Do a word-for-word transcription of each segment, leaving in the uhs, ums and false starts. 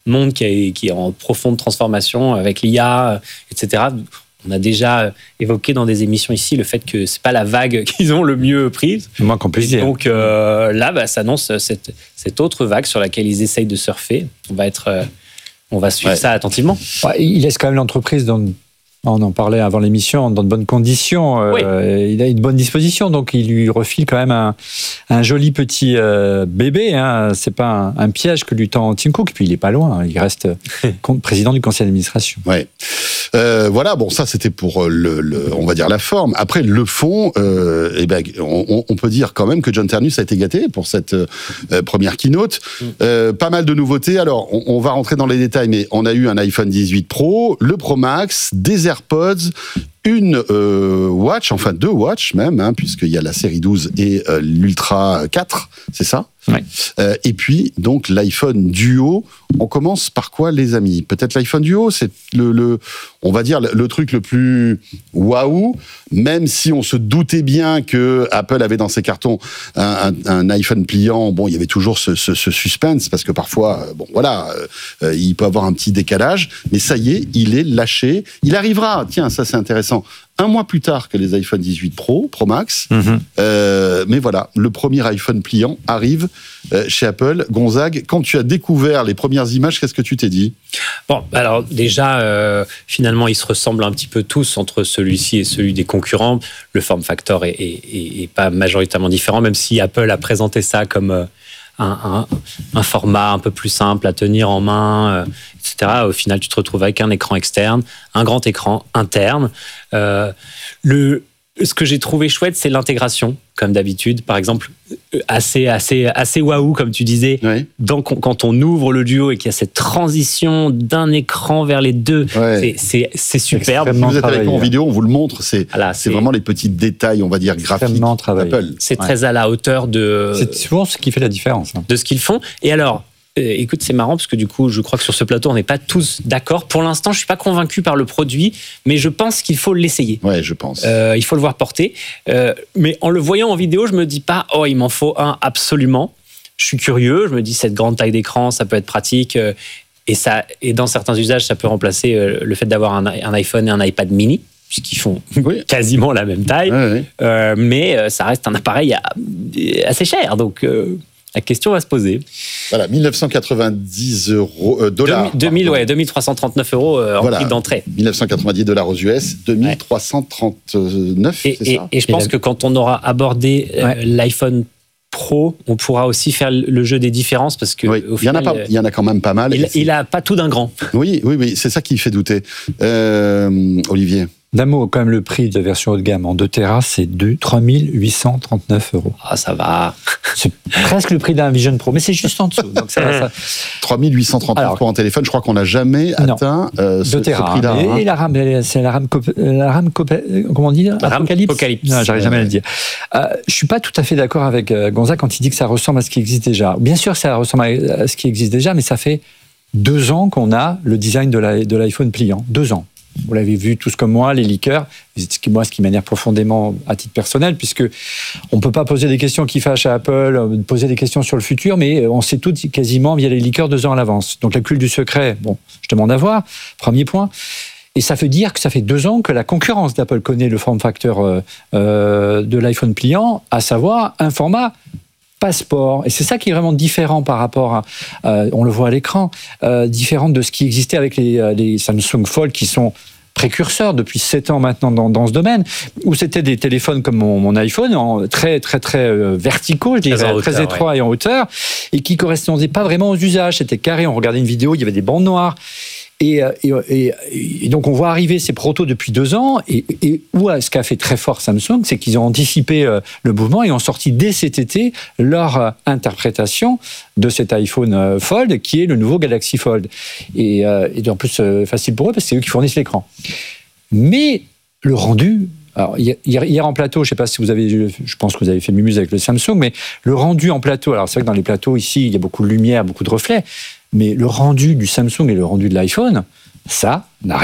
monde qui est, qui est en profonde transformation avec l'I A, et cetera. On a déjà évoqué dans des émissions ici le fait que c'est pas la vague qu'ils ont le mieux prise. C'est moins qu'on puisse dire. Donc euh, là, bah, ça annonce cette, cette autre vague sur laquelle ils essayent de surfer. On va être, euh, on va suivre ouais. ça attentivement. Ouais, il laisse quand même l'entreprise dans. On en parlait avant l'émission, dans de bonnes conditions. Euh, oui. Il a une bonne disposition, donc il lui refile quand même un, un joli petit euh, bébé. Hein. C'est pas un, un piège que lui tend Tim Cook. Puis il est pas loin. Il reste président du conseil d'administration. Ouais. Euh, voilà. Bon, ça c'était pour le, le, on va dire la forme. Après le fond, euh, eh ben, on, on peut dire quand même que John Ternus a été gâté pour cette euh, première keynote. Mm. Euh, pas mal de nouveautés. Alors, on, on va rentrer dans les détails, mais on a eu un iPhone dix-huit Pro, le Pro Max, des AirPods, une euh, watch, enfin deux watches même, hein, puisqu'il y a la série douze et euh, l'Ultra quatre, c'est ça ? Ouais. Euh, et puis, donc, l'iPhone Duo. On commence par quoi, les amis ? Peut-être l'iPhone Duo, c'est le, le, on va dire, le, le truc le plus waouh, même si on se doutait bien que Apple avait dans ses cartons un, un, un iPhone pliant. Bon, il y avait toujours ce, ce, ce suspense, parce que parfois, bon, voilà, euh, il peut avoir un petit décalage. Mais ça y est, il est lâché. Il arrivera, tiens, ça c'est intéressant, un mois plus tard que les iPhone dix-huit Pro, Pro Max. Mm-hmm. Euh, mais voilà, le premier iPhone pliant arrive euh, chez Apple. Gonzague, quand tu as découvert les premières images, qu'est-ce que tu t'es dit ? Bon, alors déjà, euh, finalement, ils se ressemblent un petit peu tous entre celui-ci et celui des concurrents. Le form factor est, est, est, est pas majoritairement différent, même si Apple a présenté ça comme euh, un, un, un format un peu plus simple à tenir en main, euh, et cetera. Au final, tu te retrouves avec un écran externe, un grand écran interne. Euh, le, ce que j'ai trouvé chouette, c'est l'intégration, comme d'habitude. Par exemple, assez, assez, assez waouh, comme tu disais. Oui. Donc, quand on ouvre le Duo et qu'il y a cette transition d'un écran vers les deux, ouais. c'est, c'est, c'est superbe. Si vous êtes avec nous en vidéo, on vous le montre. C'est, voilà, c'est, c'est vraiment les petits détails, on va dire, graphiques d'Apple. C'est ouais. très à la hauteur de... C'est souvent ce qui fait la différence. Hein. De ce qu'ils font. Et alors... Écoute, c'est marrant parce que du coup, je crois que sur ce plateau, on n'est pas tous d'accord. Pour l'instant, je ne suis pas convaincu par le produit, mais je pense qu'il faut l'essayer. Ouais, je pense. Euh, il faut le voir porter. Euh, mais en le voyant en vidéo, je ne me dis pas « Oh, il m'en faut un absolument ». Je suis curieux, je me dis cette grande taille d'écran, ça peut être pratique. Euh, et, ça, et dans certains usages, ça peut remplacer euh, le fait d'avoir un, un iPhone et un iPad mini, puisqu'ils font oui. quasiment la même taille. Ouais, ouais. Euh, mais euh, ça reste un appareil assez cher, donc... Euh, la question va se poser. Voilà, mille neuf cent quatre-vingt-dix euros, euh, dollars. deux mille, ouais, deux mille trois cent trente-neuf euros euh, en voilà, prix d'entrée. mille neuf cent quatre-vingt-dix dollars aux U S, deux mille trois cent trente-neuf, et, c'est et, ça. Et je pense et la... que quand on aura abordé ouais. euh, l'iPhone Pro, on pourra aussi faire le jeu des différences parce que oui, au il y en a pas, il y en a quand même pas mal. Il, il a pas tout d'un grand. Oui, oui, oui, c'est ça qui fait douter. Euh, Olivier. D'un mot, quand même, le prix de la version haut de gamme en deux téras, c'est de trois mille huit cent trente-neuf euros. Ah, ça va. C'est presque le prix d'un Vision Pro, mais c'est juste en dessous. Donc ça va, ça... trois mille huit cent trente-neuf Alors, pour un téléphone, je crois qu'on n'a jamais non, atteint euh, ce, ce prix-là. Et, hein. et la RAM, c'est la RAM, la RAM, comment on dit, la RAM Apocalypse. Apocalypse. Non, j'arrive jamais à le dire. Euh, je suis pas tout à fait d'accord avec euh, Gonzague quand il dit que ça ressemble à ce qui existe déjà. Bien sûr, ça ressemble à ce qui existe déjà, mais ça fait deux ans qu'on a le design de, la, de l'iPhone pliant. Deux ans. Vous l'avez vu tous comme moi, les leakers. Moi, ce qui m'énerve profondément à titre personnel, puisque on ne peut pas poser des questions qui fâchent à Apple, poser des questions sur le futur, mais on sait tout quasiment via les leakers deux ans à l'avance. Donc la culte du secret, bon, je demande à voir, premier point. Et ça veut dire que ça fait deux ans que la concurrence d'Apple connaît le form factor euh, euh, de l'iPhone pliant, à savoir un format passeport. Et c'est ça qui est vraiment différent par rapport à, euh, on le voit à l'écran, euh, différent de ce qui existait avec les, les Samsung Fold qui sont précurseurs depuis sept ans maintenant dans, dans ce domaine, où c'était des téléphones comme mon, mon iPhone, en, très très très euh, verticaux, je dirais, très, hauteur, très étroits ouais. et en hauteur, et qui correspondaient pas vraiment aux usages. C'était carré, on regardait une vidéo, il y avait des bandes noires. Et, et, et, et donc on voit arriver ces protos depuis deux ans, et, et où ce qu'a fait très fort Samsung, c'est qu'ils ont anticipé euh, le mouvement et ont sorti dès cet été leur euh, interprétation de cet iPhone euh, Fold, qui est le nouveau Galaxy Fold. Et, euh, et en plus, euh, facile pour eux, parce que c'est eux qui fournissent l'écran. Mais le rendu... Alors, hier, hier en plateau, je ne sais pas si vous avez, je pense que vous avez fait mumuse avec le Samsung, mais le rendu en plateau, alors c'est vrai que dans les plateaux ici, il y a beaucoup de lumière, beaucoup de reflets, mais le rendu du Samsung et le rendu de l'iPhone, ça n'a rien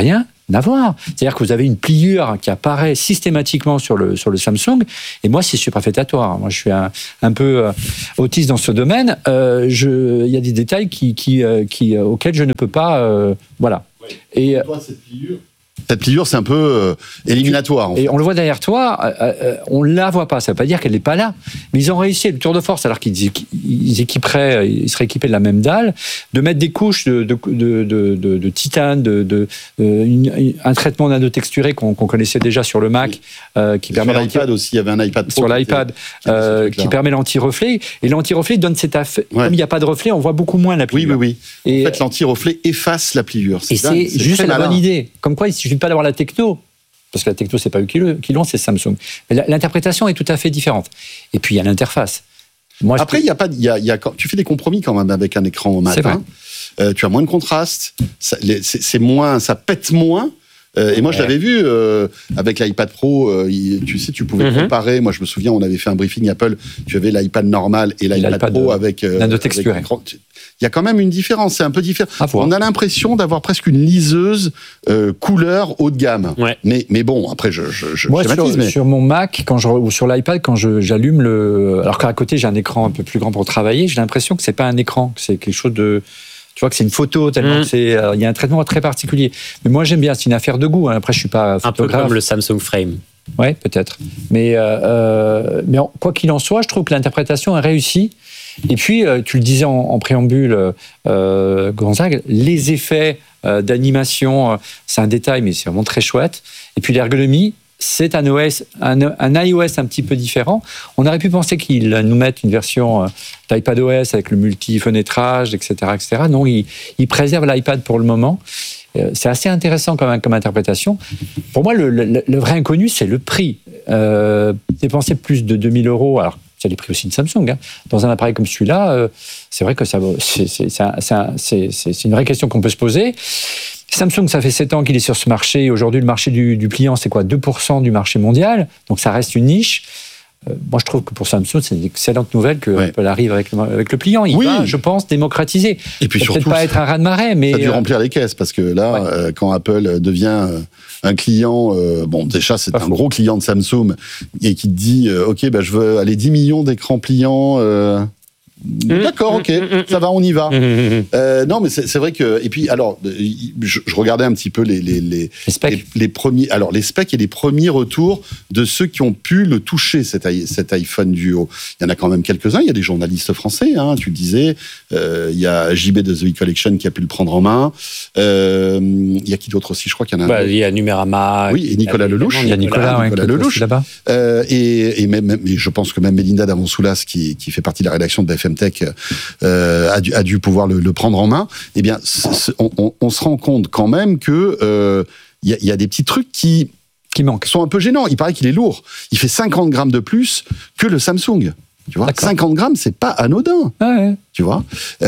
à voir. C'est-à-dire que vous avez une pliure qui apparaît systématiquement sur le, sur le Samsung, et moi, c'est superfétatoire. Moi, je suis un, un peu euh, autiste dans ce domaine. Euh, je, il y a des détails qui, qui, euh, qui, euh, auxquels je ne peux pas... Euh, voilà. Ouais. Et, toi, cette pliure Cette pliure, c'est un peu euh, éliminatoire. En et fait. on le voit derrière toi, euh, euh, on ne la voit pas. Ça ne veut pas dire qu'elle n'est pas là. Mais ils ont réussi, le tour de force, alors qu'ils ils équiperaient, ils seraient équipés de la même dalle, de mettre des couches de, de, de, de, de, de titane, de, de, euh, une, un traitement nanotexturé qu'on qu'on connaissait déjà sur le Mac, oui. euh, qui permet sur l'iPad aussi, il y avait un iPad Pro sur l'iPad, qui, euh, qui permet l'anti-reflet. Et l'anti-reflet donne cet effet. Ouais. Comme il n'y a pas de reflet, on voit beaucoup moins la pliure. Oui, oui, oui. Et en fait, l'anti-reflet efface la pliure. Et c'est juste la bonne idée. Comme quoi, il ne suffit pas d'avoir la techno. Parce que la techno, c'est pas eux qui l'ont, c'est Samsung. Mais l'interprétation est tout à fait différente. Et puis, il y a l'interface. Moi, Après, il y a pas, il y a, il y a, tu fais des compromis quand même avec un écran matin. Euh, tu as moins de contraste, c'est moins, ça pète moins. Euh, et moi, ouais. je l'avais vu euh, avec l'iPad Pro. Euh, il, tu sais, tu pouvais mm-hmm. comparer. Moi, je me souviens, on avait fait un briefing Apple. Tu avais l'iPad normal et l'iPad Pro avec. Euh, nanotexturé. Il y a quand même une différence. C'est un peu différent. Ah, on a l'impression d'avoir presque une liseuse euh, couleur haut de gamme. Ouais. Mais, mais bon, après, je, je, je moi, sur, mais... sur mon Mac, quand je, ou sur l'iPad, quand j'allume le, alors qu'à côté j'ai un écran un peu plus grand pour travailler, j'ai l'impression que c'est pas un écran, que c'est quelque chose de. Tu vois que c'est une photo, tellement mmh. c'est, il euh, y a un traitement très particulier. Mais moi, j'aime bien, c'est une affaire de goût. Hein. Après, je suis pas photographe. Un peu comme le Samsung Frame. Ouais, peut-être. Mais, euh, euh, mais en, quoi qu'il en soit, je trouve que l'interprétation est réussie. Et puis, euh, tu le disais en, en préambule, euh, Gonzague, les effets euh, d'animation, euh, c'est un détail, mais c'est vraiment très chouette. Et puis, l'ergonomie, c'est un, O S, un, un iOS un petit peu différent. On aurait pu penser qu'ils nous mettent une version d'iPadOS avec le multi-fenêtrage, et cetera, et cetera. Non, ils, ils préservent l'iPad pour le moment. C'est assez intéressant quand même comme interprétation. Pour moi, le, le, le vrai inconnu, c'est le prix. Euh, dépenser plus de deux mille euros, alors c'est les prix aussi de Samsung, hein, dans un appareil comme celui-là, euh, c'est vrai que ça, c'est, c'est, c'est, c'est une vraie question qu'on peut se poser. Samsung, ça fait sept ans qu'il est sur ce marché. Aujourd'hui, le marché du, du pliant, c'est quoi, deux pour cent du marché mondial. Donc, ça reste une niche. Euh, moi, je trouve que pour Samsung, c'est une excellente nouvelle qu'elle ouais. arrive avec le, avec le pliant. Il oui. va, je pense, démocratiser. Et puis surtout, peut-être pas être un raz-de-marée, mais... Ça a dû remplir les caisses, parce que là, ouais. euh, quand Apple devient un client... Euh, bon, déjà, c'est pas un fou. gros client de Samsung, et qui te dit, euh, OK, bah, je veux aller dix millions d'écrans pliants... Euh, D'accord, ok, ça va, on y va. Euh, non, mais c'est, c'est vrai que et puis alors, je, je regardais un petit peu les les les, les, specs. les les premiers, alors les specs et les premiers retours de ceux qui ont pu le toucher cet, cet iPhone Duo. Il y en a quand même quelques-uns. Il y a des journalistes français, hein, tu le disais. Euh, il y a J B de The Week Collection qui a pu le prendre en main. Euh, il y a qui d'autre aussi? Je crois qu'il y en a. Bah, il y a Numérama. Oui, et Nicolas Lelouch. Il y a Nicolas, Nicolas ouais, Lelouch là-bas. Euh, et et même, et je pense que même Melinda Davonsoulas, qui qui fait partie de la rédaction de B F M Tech, euh, a, dû, a dû pouvoir le, le prendre en main. Eh bien, c'est, c'est, on, on, on se rend compte quand même que euh, y, a, y a des petits trucs qui, qui manquent, sont un peu gênants. Il paraît qu'il est lourd. Il fait cinquante grammes de plus que le Samsung. Tu vois, D'accord. cinquante grammes, c'est pas anodin. Ah ouais. Tu vois.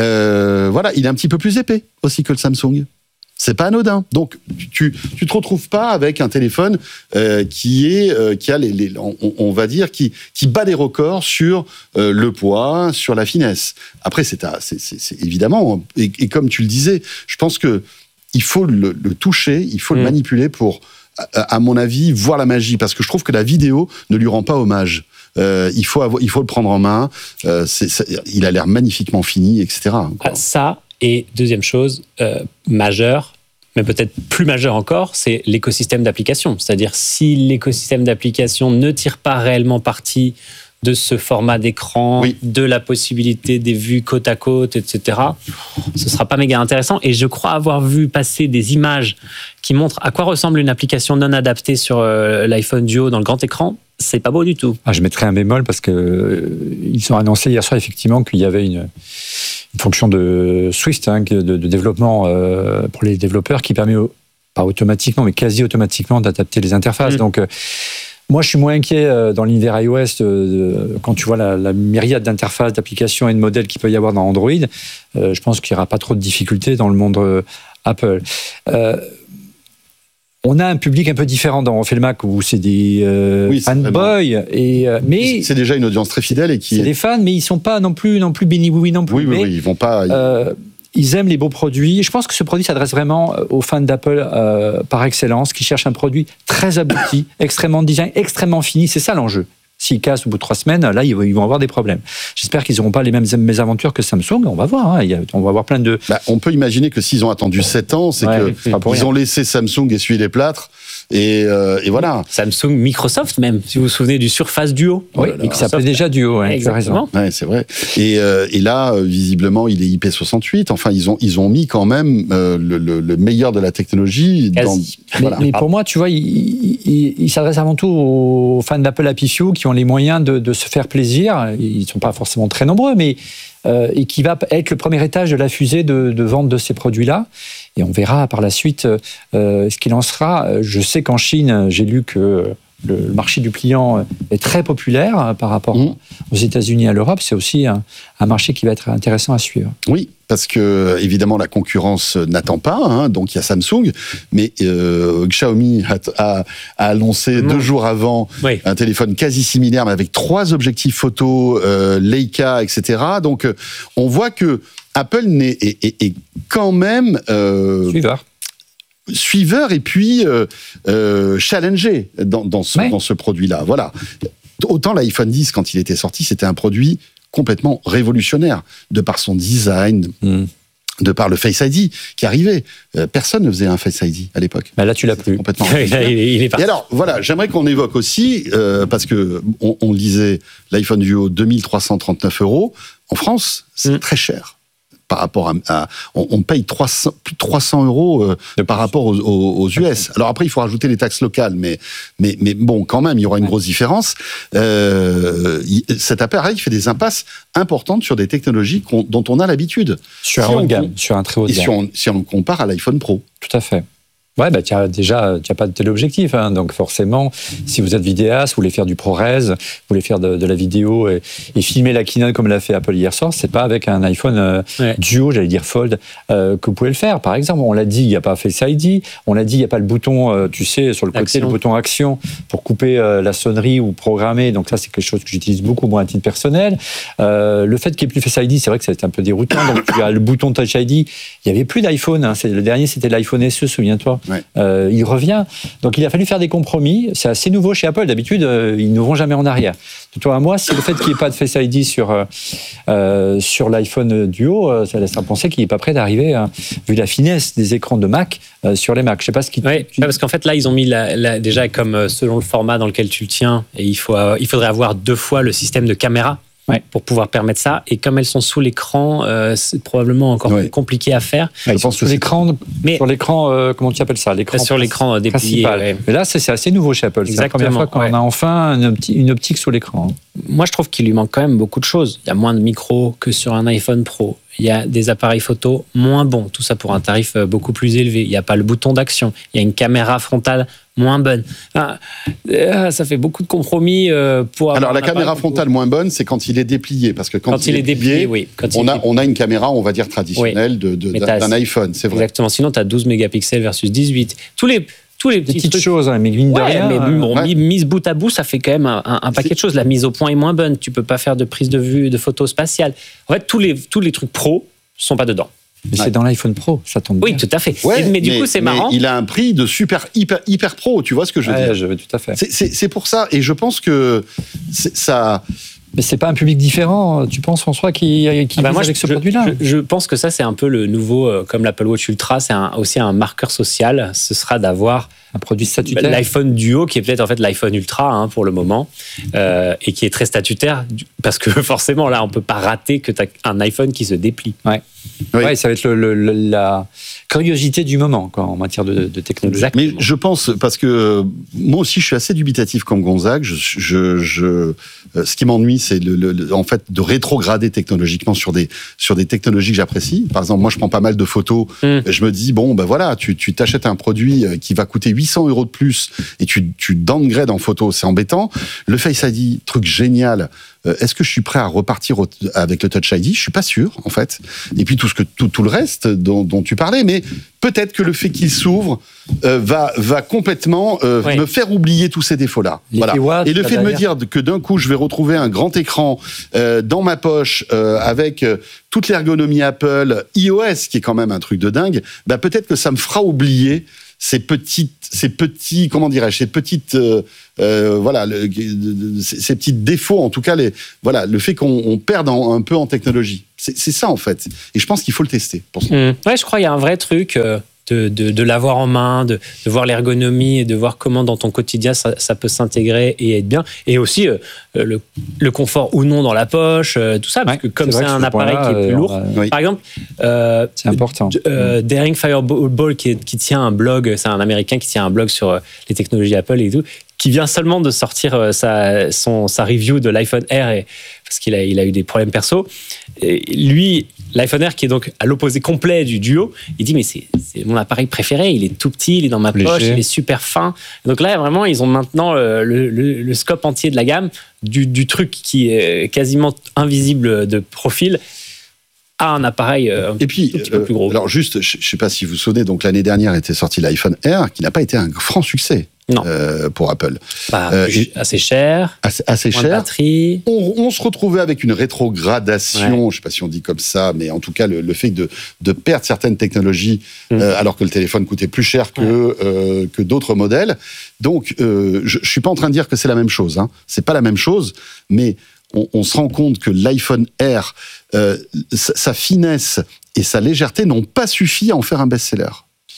Euh, voilà, il est un petit peu plus épais aussi que le Samsung. C'est pas anodin. Donc, tu, tu te retrouves pas avec un téléphone euh, qui est, euh, qui a les, les on, on va dire, qui, qui bat des records sur euh, le poids, sur la finesse. Après, c'est, à, c'est, c'est, c'est évidemment, et, et comme tu le disais, je pense que il faut le, le toucher, il faut mmh. le manipuler pour, à, à mon avis, voir la magie, parce que je trouve que la vidéo ne lui rend pas hommage. Euh, il faut avoir, il faut le prendre en main. Euh, c'est, c'est, il a l'air magnifiquement fini, et cetera. Ah, ça. Et deuxième chose, euh, majeure, mais peut-être plus majeure encore, c'est l'écosystème d'applications. C'est-à-dire, si l'écosystème d'applications ne tire pas réellement parti de ce format d'écran, oui. de la possibilité des vues côte à côte, et cetera, ce ne sera pas méga intéressant. Et je crois avoir vu passer des images qui montrent à quoi ressemble une application non adaptée sur euh, l'iPhone Duo dans le grand écran. C'est pas beau du tout. Ah, je mettrais un bémol parce que euh, ils ont annoncé hier soir effectivement qu'il y avait une, une fonction de Swift, hein, de, de développement euh, pour les développeurs qui permet, pas automatiquement, mais quasi automatiquement d'adapter les interfaces. Mmh. Donc, euh, moi, je suis moins inquiet euh, dans l'univers iOS euh, quand tu vois la, la myriade d'interfaces, d'applications et de modèles qu'il peut y avoir dans Android. Euh, je pense qu'il n'y aura pas trop de difficultés dans le monde euh, Apple. Euh, On a un public un peu différent dans On fait le Mac où c'est des euh, oui, fanboys et euh, mais c'est déjà une audience très fidèle et qui c'est est... des fans, mais ils sont pas non plus non plus béni oui non plus. Oui, oui, mais, oui, ils vont pas. Euh, ils aiment les beaux produits. Je pense que ce produit s'adresse vraiment aux fans d'Apple euh, par excellence, qui cherchent un produit très abouti, extrêmement design, extrêmement fini. C'est ça l'enjeu. S'ils cassent au bout de trois semaines, là, ils vont avoir des problèmes. J'espère qu'ils n'auront pas les mêmes mésaventures que Samsung. On va voir. Hein. Il y a, on va avoir plein de... Bah, on peut imaginer que s'ils ont attendu sept ans, c'est ouais, qu'ils ont laissé Samsung essuyer les plâtres. Et, euh, et voilà. Samsung, Microsoft même, si vous vous souvenez du Surface Duo. Oui, oh qui s'appelait déjà Duo. Ouais, exactement. Ouais, c'est vrai. Et, euh, et là, visiblement, il est I P soixante-huit. Enfin, ils ont, ils ont mis quand même euh, le, le, le meilleur de la technologie. Dans, mais, voilà. mais pour moi, tu vois, il, il, il s'adresse avant tout aux fans d'Apple Happy Few qui ont les moyens de, de se faire plaisir. Ils ne sont pas forcément très nombreux, mais euh, et qui va être le premier étage de la fusée de, de vente de ces produits-là. Et on verra par la suite euh, ce qu'il en sera. Je sais qu'en Chine, j'ai lu que le marché du pliant est très populaire par rapport mmh. aux États-Unis et à l'Europe. C'est aussi un, un marché qui va être intéressant à suivre. Oui, parce que évidemment la concurrence n'attend pas, hein, donc il y a Samsung, mais euh, Xiaomi a, a, a annoncé mmh. deux jours avant oui. un téléphone quasi similaire, mais avec trois objectifs photo, euh, Leica, et cetera. Donc euh, on voit que Apple est, est, est, est quand même euh, suiveur. suiveur et puis euh, euh, challengé dans, dans, ce, ouais. dans ce produit-là. Voilà. Autant l'iPhone dix, quand il était sorti, c'était un produit complètement révolutionnaire, de par son design, mm. de par le Face I D qui arrivait. Euh, personne ne faisait un Face I D à l'époque. Bah là, tu l'as plus. Complètement. il, est, il est parti. Et alors, voilà, j'aimerais qu'on évoque aussi, euh, parce que on, on lisait l'iPhone Duo deux mille trois cent trente-neuf euros. En France, c'est mm. très cher. Par rapport à, à on, on paye trois cents, plus de trois cents euros euh, par rapport aux, aux, aux U S. Alors après, il faut rajouter les taxes locales, mais mais mais bon, quand même, il y aura une grosse différence. Euh, cet appareil fait des impasses importantes sur des technologies qu'on, dont on a l'habitude. Sur si un haut de gamme, sur un très haut de gamme. Si on, si on compare à l'iPhone Pro. Tout à fait. Ouais, bah, t'as, déjà, tu n'as pas de téléobjectif, hein, donc forcément, si vous êtes vidéaste, vous voulez faire du ProRes, vous voulez faire de, de la vidéo et, et filmer la keynote comme l'a fait Apple hier soir, c'est pas avec un iPhone euh, ouais. Duo, j'allais dire Fold, euh, que vous pouvez le faire. Par exemple, on l'a dit, il n'y a pas Face I D, on l'a dit, il n'y a pas le bouton, euh, tu sais, sur le côté, action. Le bouton Action pour couper euh, la sonnerie ou programmer. Donc ça, c'est quelque chose que j'utilise beaucoup, moi, à titre personnel. Euh, le fait qu'il n'y ait plus Face I D, c'est vrai que c'est un peu déroutant. Donc tu as le bouton Touch I D. Il n'y avait plus d'iPhone. Hein, c'est, le dernier, c'était l'iPhone S E, souviens-toi. Ouais. Euh, il revient. Donc il a fallu faire des compromis. C'est assez nouveau chez Apple. D'habitude, euh, ils ne vont jamais en arrière. De toi à moi, c'est le fait qu'il n'y ait pas de Face I D sur, euh, sur l'iPhone Duo, euh, ça laisse à penser qu'il n'est pas prêt d'arriver, hein, vu la finesse des écrans de Mac, euh, sur les Mac. Je sais pas ce qui. Oui, tu... parce qu'en fait, là, ils ont mis la, la, déjà comme euh, selon le format dans lequel tu le tiens, et il, faut, euh, il faudrait avoir deux fois le système de caméra. Ouais. Pour pouvoir permettre ça. Et comme elles sont sous l'écran, euh, c'est probablement encore ouais. plus compliqué à faire. Ouais, je pense sous l'écran, mais sur l'écran, euh, comment tu appelles ça, l'écran sur l'écran euh, déplié. Ouais. Mais là, c'est, c'est assez nouveau chez Apple. Exactement. C'est la première fois qu'on ouais. a enfin une optique, une optique sous l'écran. Moi, je trouve qu'il lui manque quand même beaucoup de choses. Il y a moins de micros que sur un iPhone Pro. Il y a des appareils photo moins bons. Tout ça pour un tarif beaucoup plus élevé. Il n'y a pas le bouton d'action. Il y a une caméra frontale moins bonne. Ah, ça fait beaucoup de compromis pour avoir. Alors la caméra frontale moins bonne, c'est quand il est déplié, parce que quand, quand il, il est déplié, déplié oui, quand on il a est... on a une caméra, on va dire traditionnelle oui. de, de, d'un, d'un iPhone, c'est vrai. Exactement. Sinon, tu as douze mégapixels versus dix-huit. Tous les tous les des petites trucs. choses, hein, mais mine de ouais, rien. Mais bon, ouais. mise bout à bout, ça fait quand même un, un paquet c'est... de choses. La mise au point est moins bonne. Tu peux pas faire de prise de vue, de photos spatiales. En fait, tous les tous les trucs pro sont pas dedans. Mais ouais. c'est dans l'iPhone Pro, ça tombe oui, bien. Oui, tout à fait. Ouais, mais, mais du mais, coup, c'est marrant. Il a un prix de super hyper hyper pro, tu vois ce que je veux ouais, dire je veux tout à fait. C'est, c'est, c'est pour ça, et je pense que c'est, ça. Mais c'est pas un public différent, tu penses, François, qui, qui ah bah moi, avec je, ce produit-là je, je pense que ça, c'est un peu le nouveau, euh, comme l'Apple Watch Ultra, c'est un, aussi un marqueur social. Ce sera d'avoir un produit statutaire. L'iPhone Duo, qui est peut-être en fait l'iPhone Ultra hein, pour le moment, euh, et qui est très statutaire, parce que forcément, là, on peut pas rater que tu as un iPhone qui se déplie. Ouais. Oui. Ouais, ça va être le, le, le, la curiosité du moment quoi, en matière de, de technologie. Mais je pense, parce que moi aussi, je suis assez dubitatif comme Gonzague. Je, je, je, ce qui m'ennuie, c'est le, le, en fait de rétrograder technologiquement sur des, sur des technologies que j'apprécie. Par exemple, moi, je prends pas mal de photos. Mm. Je me dis, bon, ben voilà, tu, tu t'achètes un produit qui va coûter huit cents euros de plus et tu, tu downgrades en photo, c'est embêtant. Le Face I D, truc génial. euh, est-ce que je suis prêt à repartir au, avec le Touch I D ? Je suis pas sûr, en fait. Et puis tout ce que tout, tout le reste dont, dont tu parlais, mais peut-être que le fait qu'il s'ouvre euh, va va complètement euh, oui. me faire oublier tous ces défauts-là. Les voilà. Watts, et le fait de me dire que d'un coup je vais retrouver un grand écran euh, dans ma poche euh, avec euh, toute l'ergonomie Apple, iOS qui est quand même un truc de dingue, bah peut-être que ça me fera oublier ces petites, ces petits, comment dirais-je, ces petites, euh, euh, voilà, le, ces, ces petits défauts, en tout cas, les, voilà, le fait qu'on on perde en, un peu en technologie. C'est, c'est ça en fait. Et je pense qu'il faut le tester. Pour ça. Mmh. Ouais, je crois qu'il y a un vrai truc. Euh... De, de, de l'avoir en main, de, de voir l'ergonomie et de voir comment dans ton quotidien ça, ça peut s'intégrer et être bien. Et aussi euh, le, le confort ou non dans la poche, euh, tout ça, parce que comme c'est, c'est un appareil qui est plus lourd. Euh, oui. Par exemple, euh, c'est important. Euh, Daring Fireball qui, est, qui tient un blog, c'est un Américain qui tient un blog sur les technologies Apple et tout, qui vient seulement de sortir sa, son, sa review de l'iPhone Air et, parce qu'il a, il a eu des problèmes perso. Et lui, l'iPhone Air qui est donc à l'opposé complet du Duo, il dit mais c'est, c'est mon appareil préféré, il est tout petit, il est dans ma poche, léger. Il est super fin. Donc là vraiment ils ont maintenant le, le, le scope entier de la gamme, du, du truc qui est quasiment invisible de profil à un appareil un et puis, tout petit peu plus gros. Euh, alors juste, je ne sais pas si vous vous souvenez, donc l'année dernière était sorti l'iPhone Air qui n'a pas été un franc succès. Non. Euh, pour Apple. Bah, euh, assez cher. Assez, assez cher. Batterie. On, on se retrouvait avec une rétrogradation, ouais. Je ne sais pas si on dit comme ça, mais en tout cas, le, le fait de, de perdre certaines technologies, mmh. euh, alors que le téléphone coûtait plus cher que, ouais. euh, que d'autres modèles. Donc, euh, je ne suis pas en train de dire que c'est la même chose. Hein. Ce n'est pas la même chose, mais on, on se rend compte que l'iPhone Air, euh, sa, sa finesse et sa légèreté n'ont pas suffi à en faire un best-seller.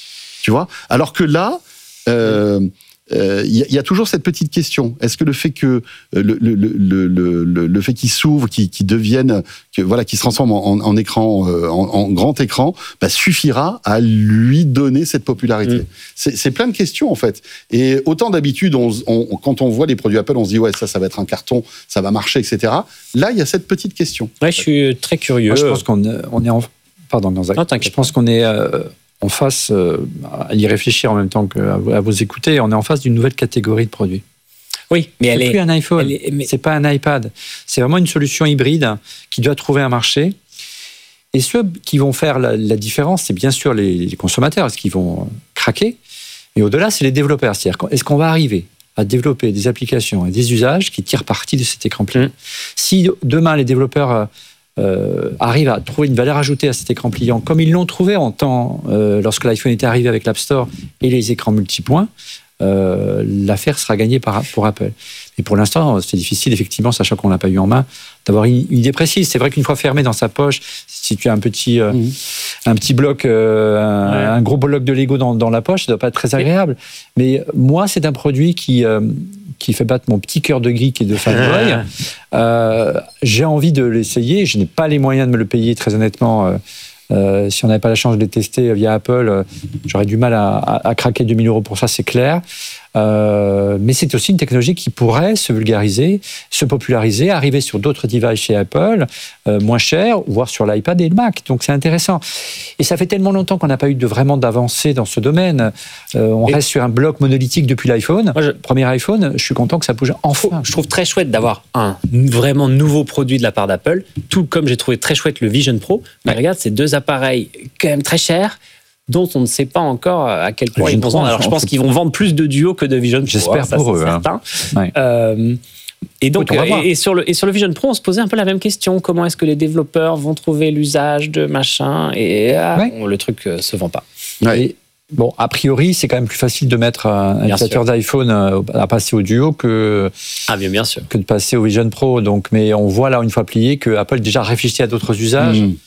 Tu vois ? Alors que là... Euh, il euh, y, y a toujours cette petite question. Est-ce que le fait que le, le, le, le, le, le fait qu'il s'ouvre, qu'il, qu'il devienne, que, voilà, qu'il se transforme en, en écran, en, en grand écran, bah, suffira à lui donner cette popularité. Mmh. C'est, c'est plein de questions en fait. Et autant d'habitude, on, on, quand on voit les produits Apple, on se dit ouais ça, ça va être un carton, ça va marcher, et cetera. Là, il y a cette petite question. Ouais, je suis très curieux. Moi, je pense qu'on on est en, pardon, Gonzague. Non, je pense qu'on est euh, en face, euh, à y réfléchir en même temps qu'à à vous écouter, on est en face d'une nouvelle catégorie de produits. Oui, mais c'est elle plus est... un iPhone, est, mais... c'est pas un iPad. C'est vraiment une solution hybride qui doit trouver un marché. Et ceux qui vont faire la, la différence, c'est bien sûr les, les consommateurs, est-ce qu'ils vont craquer. Mais au-delà, c'est les développeurs. C'est-à-dire, est-ce qu'on va arriver à développer des applications et des usages qui tirent parti de cet écran pliant. Mmh. Si demain, les développeurs... Euh, arrivent à trouver une valeur ajoutée à cet écran pliant, comme ils l'ont trouvé en temps euh, lorsque l'iPhone était arrivé avec l'App Store et les écrans multipoints, euh, l'affaire sera gagnée par, pour Apple. Mais pour l'instant, c'est difficile, effectivement, sachant qu'on ne l'a pas eu en main, d'avoir une, une idée précise. C'est vrai qu'une fois fermé dans sa poche, si tu as un petit, euh, mmh. un petit bloc, euh, un, ouais. un gros bloc de Lego dans, dans la poche, ça ne doit pas être très agréable. Mais moi, c'est un produit qui... Euh, qui fait battre mon petit cœur de geek et de fanboy. euh, j'ai envie de l'essayer. Je n'ai pas les moyens de me le payer, très honnêtement. Euh, euh, si on n'avait pas la chance de le tester via Apple, euh, j'aurais du mal à, à, à craquer deux mille euros pour ça, c'est clair. Euh, mais c'est aussi une technologie qui pourrait se vulgariser, se populariser, arriver sur d'autres devices chez Apple, euh, moins cher, voire sur l'iPad et le Mac. Donc c'est intéressant. Et ça fait tellement longtemps qu'on n'a pas eu de, vraiment d'avancée dans ce domaine. Euh, on et reste sur un bloc monolithique depuis l'iPhone. Moi, je, Premier iPhone, je suis content que ça bouge enfin. Je trouve très chouette d'avoir un vraiment nouveau produit de la part d'Apple, tout comme j'ai trouvé très chouette le Vision Pro. Mais ouais. regarde, ces deux appareils quand même très chers, dont on ne sait pas encore à quel point ils vont vendre. Alors je pense qu'ils vont vendre plus de Duo que de Vision Pro. J'espère ça, pour eux. Certain. Hein. Ouais. Euh, et donc, oui, et, et, sur le, et sur le Vision Pro, on se posait un peu la même question. Comment est-ce que les développeurs vont trouver l'usage de machin ? Et ah, ouais. bon, le truc ne euh, se vend pas. Ouais. Et, bon, a priori, c'est quand même plus facile de mettre un utilisateur d'iPhone à passer au Duo que, ah, bien, bien sûr. que de passer au Vision Pro. Donc, mais on voit là, une fois plié, que Apple déjà réfléchit à d'autres usages. Mmh.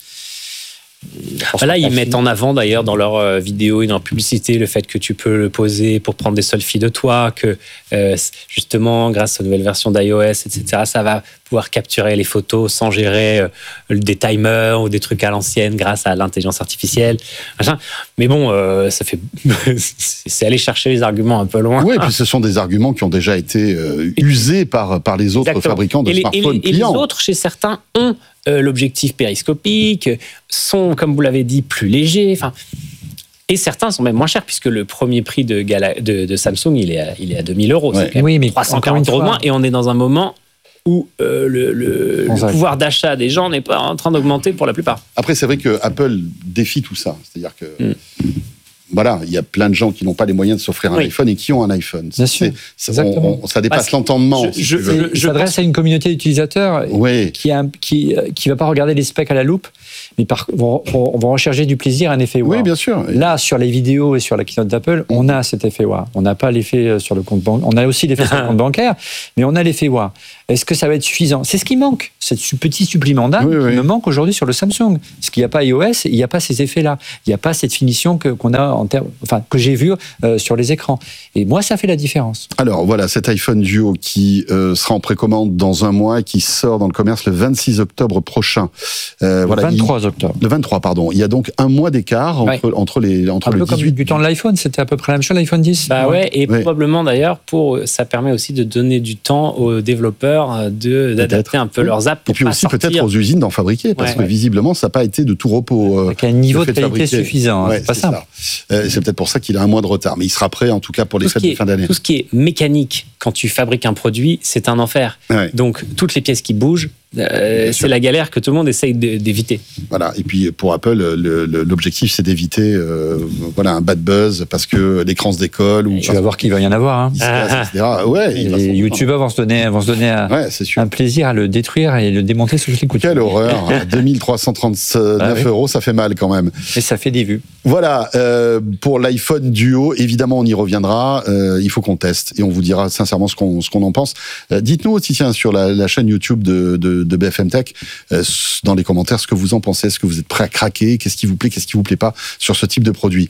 Là, ils mettent en avant d'ailleurs dans leurs euh, vidéos et dans leur publicité le fait que tu peux le poser pour prendre des selfies de toi, que euh, justement, grâce aux nouvelles versions d'iOS, et cetera, ça va pouvoir capturer les photos sans gérer euh, des timers ou des trucs à l'ancienne grâce à l'intelligence artificielle. Machin. Mais bon, euh, ça fait c'est aller chercher les arguments un peu loin. Oui, et puis ce sont des arguments qui ont déjà été euh, usés par, par les autres Exactement. fabricants de et les, smartphones et les, clients. Et les autres, chez certains, ont Euh, l'objectif périscopique, sont, comme vous l'avez dit, plus légers. Enfin, et certains sont même moins chers, puisque le premier prix de, Gala, de, de Samsung, il est à, il est à deux mille euros. Ouais. C'est quand même oui, mais trois cent quarante euros de moins. Et on est dans un moment où euh, le, le, le pouvoir d'achat des gens n'est pas en train d'augmenter pour la plupart. Après, c'est vrai que Apple défie tout ça. C'est-à-dire que, mm. voilà, il y a plein de gens qui n'ont pas les moyens de s'offrir un oui. iPhone et qui ont un iPhone. Bien sûr. C'est, on, on, ça dépasse ah, l'entendement. Je, si je, je, je s'adresse à une communauté d'utilisateurs oui. qui ne qui, qui va pas regarder les specs à la loupe, mais par, vont, vont rechercher du plaisir, un effet wow. Oui, bien sûr. Là, sur les vidéos et sur la keynote d'Apple, on a cet effet wow. On n'a pas l'effet sur le compte bancaire. On a aussi l'effet sur le compte bancaire, mais on a l'effet wow. Est-ce que ça va être suffisant ? C'est ce qui manque, ce petit supplément d'âme oui, qui oui. me manque aujourd'hui sur le Samsung. Parce qu'il n'y a pas iOS, il n'y a pas ces effets-là. Il n'y a pas cette finition que, qu'on a en termes, enfin, que j'ai vue euh, sur les écrans. Et moi, ça fait la différence. Alors voilà, cet iPhone Duo qui euh, sera en précommande dans un mois et qui sort dans le commerce le vingt-six octobre prochain. Euh, le voilà, vingt-trois il, octobre. Le vingt-trois, pardon. Il y a donc un mois d'écart entre, ouais. entre les entre un le peu dix-huit. Comme du temps de l'iPhone, c'était à peu près la même chose, l'iPhone dix. Bah ouais, et ouais. probablement d'ailleurs, pour, ça permet aussi de donner du temps aux développeurs de, d'adapter un peu oui. leurs apps pour et puis pas aussi sortir. Peut-être aux usines d'en fabriquer, parce ouais, que ouais. visiblement, ça n'a pas été de tout repos. Euh, Avec un niveau de qualité de suffisant, ouais, c'est pas c'est simple. Ça. Euh, c'est peut-être pour ça qu'il a un mois de retard, mais il sera prêt en tout cas pour les fêtes de fin d'année. Tout ce qui est mécanique, quand tu fabriques un produit, c'est un enfer. Ouais. Donc, toutes les pièces qui bougent, Euh, c'est la galère que tout le monde essaye d'éviter. Voilà. Et puis pour Apple, le, le, l'objectif c'est d'éviter, euh, voilà, un bad buzz parce que l'écran se décolle ou. Tu vas voir qu'il va y en avoir. Hein. Ah, et cetera. Ouais. Et les YouTubeurs vont se donner, vont se donner un, ouais, un plaisir à le détruire et le démonter sur toutes les coups. Quelle horreur hein. deux mille trois cent trente-neuf ah, oui. euros, ça fait mal quand même. Et ça fait des vues. Voilà. Euh, pour l'iPhone Duo, évidemment, on y reviendra. Euh, il faut qu'on teste et on vous dira sincèrement ce qu'on, ce qu'on en pense. Euh, dites-nous aussi tiens sur la, la chaîne YouTube de, de de B F M Tech, euh, dans les commentaires, ce que vous en pensez, est-ce que vous êtes prêt à craquer, qu'est-ce qui vous plaît, qu'est-ce qui vous plaît pas sur ce type de produit.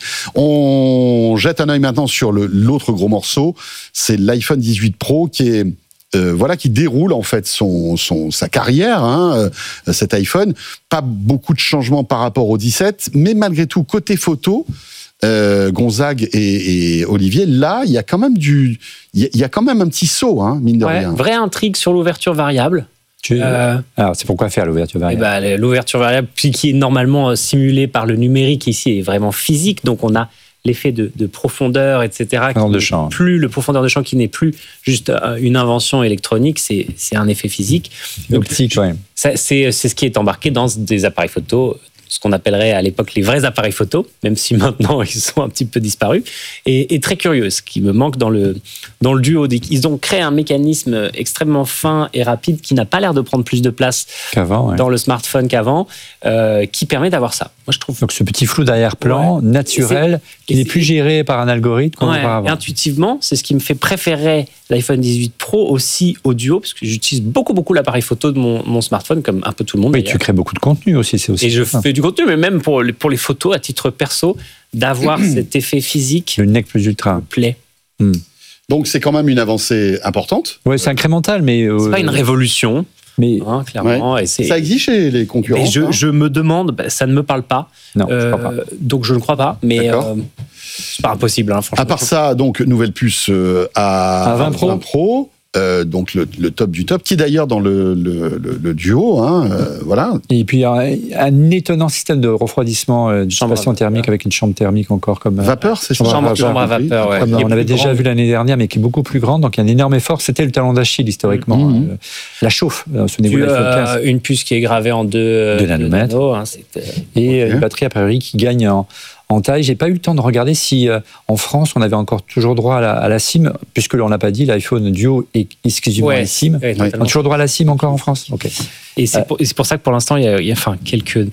On jette un œil maintenant sur le, l'autre gros morceau, c'est l'iPhone dix-huit Pro qui est euh, voilà qui déroule en fait son, son sa carrière, hein, euh, cet iPhone. Pas beaucoup de changements par rapport au dix-sept, mais malgré tout côté photo. Euh, Gonzague et, et Olivier, là, il y a quand même du, il y, y a quand même un petit saut, hein, mine de ouais, rien. Vraie intrigue sur l'ouverture variable. Tu... Euh, Alors, c'est pourquoi faire l'ouverture variable bah, l'ouverture variable, qui est normalement simulée par le numérique, ici, est vraiment physique. Donc, on a l'effet de, de profondeur, et cetera. De champ. Plus, le profondeur de champ qui n'est plus juste une invention électronique, c'est, c'est un effet physique. Donc, optique, ouais. ça, c'est, c'est ce qui est embarqué dans des appareils photo, ce qu'on appellerait à l'époque les vrais appareils photo, même si maintenant ils sont un petit peu disparus, et, et très curieux, ce qui me manque dans le, dans le duo. Ils ont créé un mécanisme extrêmement fin et rapide qui n'a pas l'air de prendre plus de place qu'avant, ouais. dans le smartphone qu'avant, euh, qui permet d'avoir ça. Moi, je trouve. Donc ce petit flou d'arrière-plan, ouais. naturel, qui n'est plus géré par un algorithme. Ouais, intuitivement, c'est ce qui me fait préférer l'iPhone dix-huit Pro aussi au duo, parce que j'utilise beaucoup, beaucoup l'appareil photo de mon, mon smartphone, comme un peu tout le monde. Oui, d'ailleurs. Tu crées beaucoup de contenu aussi, c'est aussi. Et je fais du contenu, mais même pour les, pour les photos, à titre perso, d'avoir mmh. cet effet physique. Le Nec Plus Ultra. Me plaît. Mmh. Donc c'est quand même une avancée importante. Oui, c'est incrémental, mais. Euh, c'est pas une révolution. Mais hein, clairement, ouais. et c'est... ça existe chez les concurrents. Et je, hein. je me demande, bah, ça ne me parle pas. Non, euh, je crois pas. Donc je ne crois pas, mais euh, c'est pas impossible, hein, franchement. À part ça, donc nouvelle puce euh, à, à vingt Pro. vingt Pro. Euh, donc le, le top du top, qui est d'ailleurs dans le, le, le, le duo, hein, euh, voilà. Et puis un, un étonnant système de refroidissement, euh, de dissipation thermique avec une chambre thermique encore comme vapeur, c'est ça. Chambre, chambre à vapeur, ouais. Comme on avait déjà grande. vu l'année dernière, mais qui est beaucoup plus grande. Donc il y a un énorme effort. C'était le talon d'Achille historiquement. Mmh. Euh, la chauffe. Euh, souvenez-vous de l'iPhone quinze. Une puce qui est gravée en deux, deux nanomètres, nano, hein, c'est, euh, et okay. une batterie a priori qui gagne en en taille. J'ai pas eu le temps de regarder si euh, en France on avait encore toujours droit à la, à la SIM, puisque l'on l'a pas dit, l'iPhone Duo est exclusivement ouais, la SIM. Ouais, on a toujours droit à la SIM encore en France. Okay. Et c'est, euh, pour, et c'est pour ça que pour l'instant il y a, il y a enfin, quelques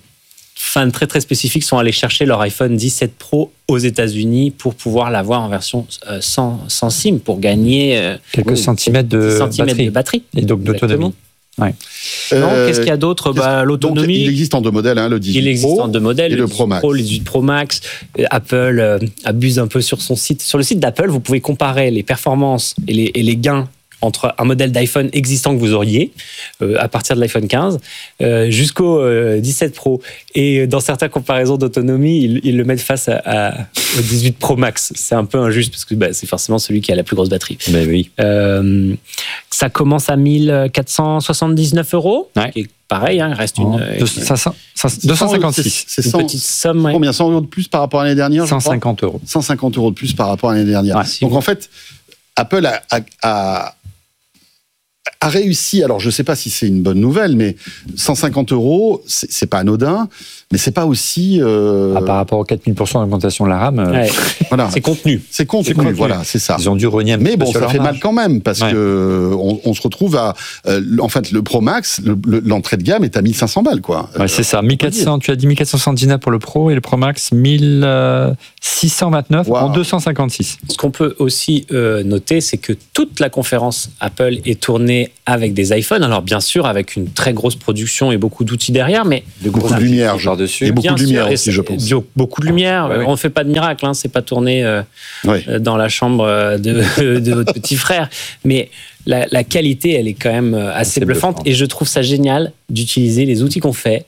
fans très très spécifiques sont allés chercher leur iPhone dix-sept Pro aux États-Unis pour pouvoir l'avoir en version euh, sans, sans SIM pour gagner euh, quelques centimètres de, centimètres batterie. de batterie et donc d'autonomie. Ouais. Non, euh, qu'est-ce qu'il y a d'autre bah, l'autonomie. Donc, il existe en deux modèles, hein, le dix-huit Pro. Il existe en deux modèles, et le, le Pro Max. Pro, le dix-huit Pro Max. Apple euh, abuse un peu sur son site. Sur le site d'Apple, vous pouvez comparer les performances et les, et les gains entre un modèle d'iPhone existant que vous auriez euh, à partir de l'iPhone quinze euh, jusqu'au euh, dix-sept Pro. Et dans certaines comparaisons d'autonomie, ils, ils le mettent face à, à, au dix-huit Pro Max. C'est un peu injuste parce que bah, c'est forcément celui qui a la plus grosse batterie. Ben oui. Euh, ça commence à mille quatre cent soixante-dix-neuf euros. Ouais. Qui est pareil, hein, il reste une, deux cents, deux cent cinquante-six. C'est une cent, petite somme. Ouais. Combien cent euros de plus par rapport à l'année dernière cent cinquante euros. cent cinquante euros de plus par rapport à l'année dernière. Ouais, Donc en fait, Apple a, a, a a réussi, alors je ne sais pas si c'est une bonne nouvelle, mais cent cinquante euros, c'est, c'est pas anodin, mais c'est pas aussi... Euh... Ah, par rapport aux quatre mille pour cent d'augmentation de la RAM, ouais. voilà. c'est contenu. C'est contenu, c'est contenu, voilà, c'est ça. Ils ont dû renier un mais bon, peu sur ça fait leur mal marge. quand même, parce ouais. que on, on se retrouve à... Euh, en fait, le Pro Max, le, le, l'entrée de gamme est à mille cinq cents balles, quoi. Ouais, c'est ça, mille quatre cents, tu as dit mille quatre cent soixante-dix-neuf pour le Pro, et le Pro Max, mille six cent vingt-neuf wow. en deux cent cinquante-six. Ce qu'on peut aussi euh, noter, c'est que toute la conférence Apple est tournée avec des iPhones. Alors bien sûr, avec une très grosse production et beaucoup d'outils derrière, mais de beaucoup de lumière par-dessus. Et beaucoup bien de lumière sûr, aussi, je pense. Beaucoup de lumière. Ouais, ouais. On ne fait pas de miracle, hein, c'est pas tourné euh, ouais. dans la chambre de, de votre petit frère. Mais la, la qualité, elle est quand même assez c'est bluffante. bluffant. Et je trouve ça génial d'utiliser les outils qu'on fait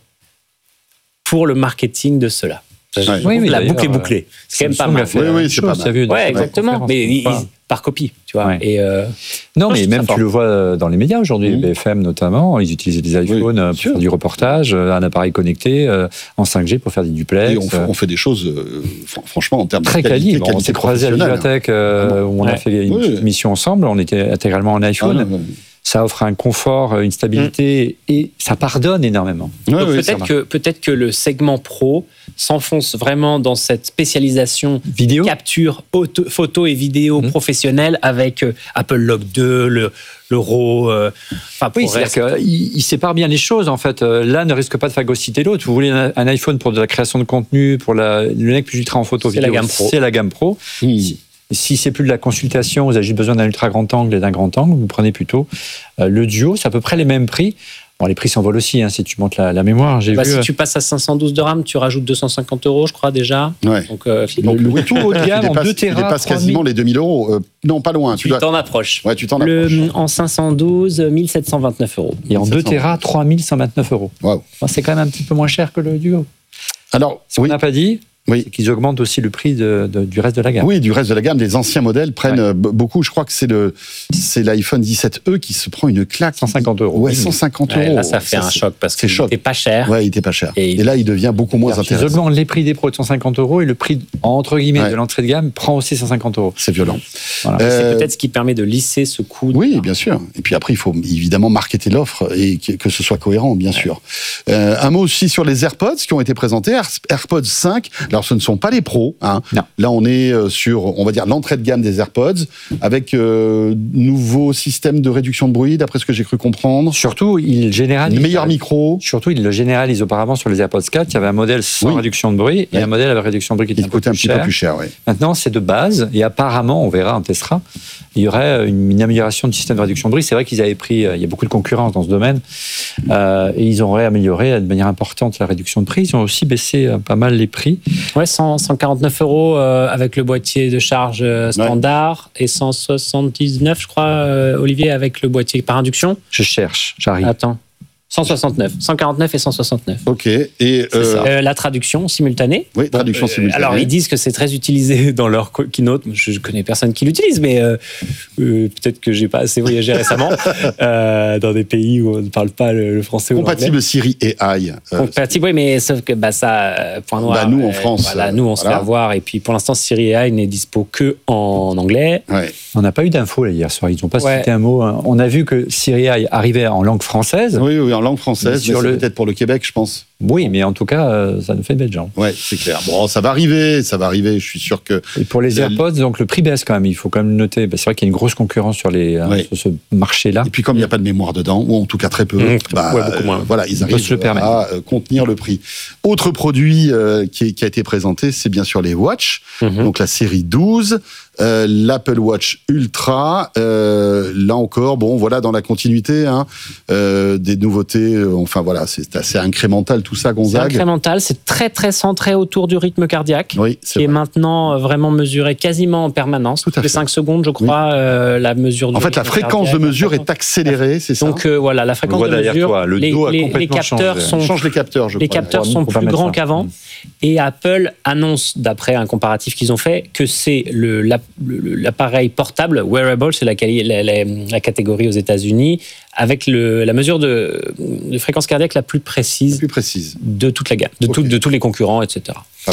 pour le marketing de cela. Ouais. Oui, oui, la boucle est bouclée. C'est quand même pas mal. Oui, oui, c'est pas mal. Ouais, exactement. Mais ils, par copie, tu vois. Ouais. Et euh, non, mais même tu le vois dans les médias aujourd'hui, mmh. B F M notamment, ils utilisaient des iPhones oui, pour faire du reportage, un appareil connecté euh, en cinq G pour faire du duplex. Et on fait, on fait des choses, euh, franchement, en termes très de qualité, quali. Bon, on s'est croisés à la bibliothèque euh, où on ouais. a fait une oui. mission ensemble. On était intégralement en iPhone. Ah, non, non. Ça offre un confort, une stabilité mmh. et ça pardonne énormément. Ouais, oui, peut-être, que, peut-être que le segment pro s'enfonce vraiment dans cette spécialisation vidéo, capture auto, photo et vidéo mmh. professionnelle avec euh, Apple Log deux, le, le RAW. Euh, oui, c'est-à-dire qu'il il sépare bien les choses en fait. L'un ne risque pas de phagocyter l'autre. Vous voulez un, un iPhone pour de la création de contenu, pour la, le nec plus ultra en photo c'est vidéo, la gamme pro. C'est la gamme pro. Mmh. Si, Si c'est plus de la consultation, vous avez juste besoin d'un ultra grand angle et d'un grand angle, vous prenez plutôt euh, le duo, c'est à peu près les mêmes prix. Bon, les prix s'envolent aussi, hein, si tu montes la, la mémoire. J'ai bah, vu, si euh... tu passes à cinq cent douze de RAM, tu rajoutes deux cent cinquante euros, je crois, déjà. Ouais. Donc, euh, Donc le, le tout haut de gamme en deux téra. Il dépasse quasiment les deux mille euros. Euh, non, pas loin. Tu, tu dois... t'en approches. Ouais, tu t'en le, approches. En cinq cent douze, mille sept cent vingt-neuf euros. Et en deux téra, trois mille cent vingt-neuf euros. Wow. Bon, c'est quand même un petit peu moins cher que le duo. Alors, ce oui. qu'on n'a pas dit, oui. c'est qu'ils augmentent aussi le prix de, de, du reste de la gamme. Oui, du reste de la gamme. Les anciens modèles prennent ouais. beaucoup. Je crois que c'est, le, c'est l'iPhone dix-sept E qui se prend une claque. cent cinquante euros. Ouais, cent cinquante ouais, euros. Là, ça fait ça, un choc parce qu'il n'était pas cher. Ouais, il n'était pas cher. Et, et là, il devient beaucoup moins alors, intéressant. Ils augmentent les prix des pros de cent cinquante euros et le prix, entre guillemets, ouais. de l'entrée de gamme prend aussi cent cinquante euros. C'est violent. Voilà. Euh, c'est peut-être ce qui permet de lisser ce coût. Oui, bien sûr. Et puis après, il faut évidemment marketer l'offre et que, que ce soit cohérent, bien ouais. sûr. Euh, un mot aussi sur les AirPods qui ont été présentés. AirPods cinq. Alors, ce ne sont pas les pros. Hein. Là, on est sur, on va dire, l'entrée de gamme des AirPods avec euh, nouveau système de réduction de bruit, d'après ce que j'ai cru comprendre. Surtout, il généralise. Meilleur micro. Surtout, il le généralise. Auparavant, sur les AirPods quatre, il y avait un modèle sans oui. réduction de bruit et ouais. un modèle avec réduction de bruit qui il coûtait un, un petit cher. peu plus cher. Oui. Maintenant, c'est de base et apparemment, on verra, on testera, il y aurait une, une amélioration du système de réduction de bruit. C'est vrai qu'ils avaient pris, il y a beaucoup de concurrence dans ce domaine euh, et ils auraient amélioré de manière importante la réduction de prix. Ils ont aussi baissé euh, pas mal les prix. Ouais, cent quarante-neuf euros euh, avec le boîtier de charge euh, standard ouais. et cent soixante-dix-neuf, je crois, euh, Olivier, avec le boîtier par induction. Je cherche, j'arrive. Attends. cent soixante-neuf, cent quarante-neuf et cent soixante-neuf. Ok. Et euh... Euh, la traduction simultanée. Oui, traduction bon, euh, simultanée. Alors ils disent que c'est très utilisé dans leur keynote. Je connais personne qui l'utilise, mais euh, euh, peut-être que j'ai pas assez voyagé récemment euh, dans des pays où on ne parle pas le, le français ou l'anglais. Compatible Siri et A I. Euh, Compatible, oui, mais sauf que bah ça, point noir. Bah, nous en France. Voilà, nous on se voilà. fait avoir. Et puis pour l'instant, Siri et A I n'est dispo que en anglais. Ouais. On n'a pas eu d'infos hier soir. Ils n'ont pas ouais. cité un mot. On a vu que Siri A I arrivait en langue française. Oui, oui, en langue française. Sur le... peut-être pour le Québec, je pense. Oui, mais en tout cas, ça nous fait belle jambe. Ouais, c'est clair. Bon, ça va arriver, ça va arriver. Je suis sûr que. Et pour les AirPods, donc le prix baisse quand même. Il faut quand même le noter. C'est vrai qu'il y a une grosse concurrence sur les ouais. sur ce marché-là. Et puis comme il n'y a pas de mémoire dedans, ou en tout cas très peu, mmh, bah, ouais, beaucoup moins. Euh, voilà, ils arrivent se le à euh, contenir le prix. Autre produit euh, qui, qui a été présenté, c'est bien sûr les Watch. Mmh. Donc la série douze. Euh, l'Apple Watch Ultra, euh, là encore, bon, voilà, dans la continuité, hein, euh, des nouveautés, euh, enfin voilà, c'est assez incrémental tout ça, Gonzague. C'est incrémental, c'est très très centré autour du rythme cardiaque, oui, qui vrai. est maintenant vraiment mesuré quasiment en permanence, toutes les cinq secondes, je crois, oui. euh, la mesure du En fait, la fréquence de mesure est accélérée, c'est ça. Donc euh, voilà, la fréquence de mesure, toi, le les, dos a les, complètement les capteurs changé. sont, change les capteurs, je les crois. capteurs sont plus grands qu'avant, et Apple annonce, d'après un comparatif qu'ils ont fait, que c'est le la, l'appareil portable, wearable, c'est la, la, la, la catégorie aux États-Unis, avec le, la mesure de, de fréquence cardiaque la plus précise, plus précise de toute la gamme, de, okay. tout, de tous les concurrents, et cetera. Pas mal.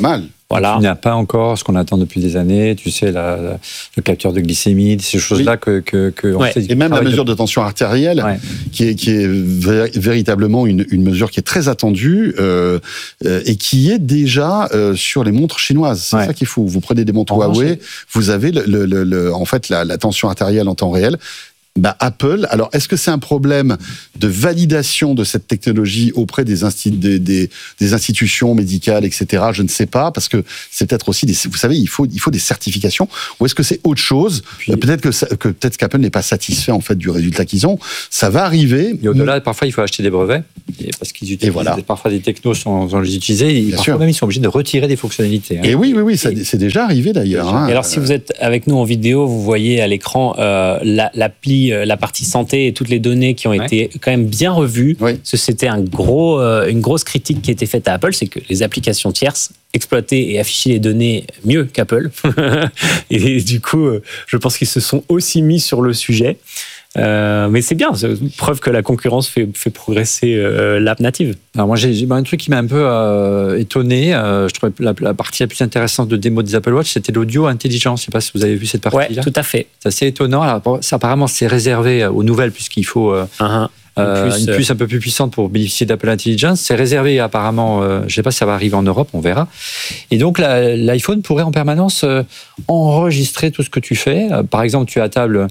Voilà. Il n'y a pas encore ce qu'on attend depuis des années, tu sais, la, la, le capteur de glycémie, ces choses-là oui. que, que, que ouais. on sait. Et même la mesure de, de tension artérielle, ouais. qui est, qui est vé- véritablement une, une mesure qui est très attendue euh, euh, et qui est déjà euh, sur les montres chinoises. C'est ouais. ça qu'il faut. Vous prenez des montres Huawei, j'ai... vous avez le, le, le, le, en fait la, la tension artérielle en temps réel. Bah, Apple, alors est-ce que c'est un problème de validation de cette technologie auprès des, insti- des, des, des institutions médicales, et cetera. Je ne sais pas, parce que c'est peut-être aussi, des, vous savez, il faut, il faut des certifications, ou est-ce que c'est autre chose? Puis, peut-être que, ça, que peut-être qu'Apple n'est pas satisfait en fait du résultat qu'ils ont. Ça va arriver. Et au-delà, mais... parfois il faut acheter des brevets, et parce qu'ils utilisent voilà. parfois des technos sans, sans les utiliser, et parfois sûr. même ils sont obligés de retirer des fonctionnalités. Hein. Et oui, oui, oui, ça, et, c'est déjà arrivé d'ailleurs. Hein. Et alors si vous êtes avec nous en vidéo, vous voyez à l'écran euh, la, l'appli la partie santé et toutes les données qui ont ouais. été quand même bien revues. Oui. Parce que c'était un gros, euh, une grosse critique qui était faite à Apple, c'est que les applications tierces exploitaient et affichaient les données mieux qu'Apple. Et du coup, je pense qu'ils se sont aussi mis sur le sujet. Euh, mais c'est bien, c'est preuve que la concurrence fait, fait progresser euh, l'app native. Alors moi, j'ai, j'ai un truc qui m'a un peu euh, étonné. Euh, je trouvais la, la partie la plus intéressante de démo des Apple Watch, c'était l'audio intelligent. Je ne sais pas si vous avez vu cette partie-là. Oui, tout à fait. C'est assez étonnant. Alors, ça, apparemment, c'est réservé aux nouvelles puisqu'il faut euh, uh-huh. euh, une, puce, une puce un peu plus puissante pour bénéficier d'Apple Intelligence. C'est réservé apparemment, euh, je ne sais pas si ça va arriver en Europe, on verra. Et donc, la, l'iPhone pourrait en permanence euh, enregistrer tout ce que tu fais. Euh, par exemple, tu es à table...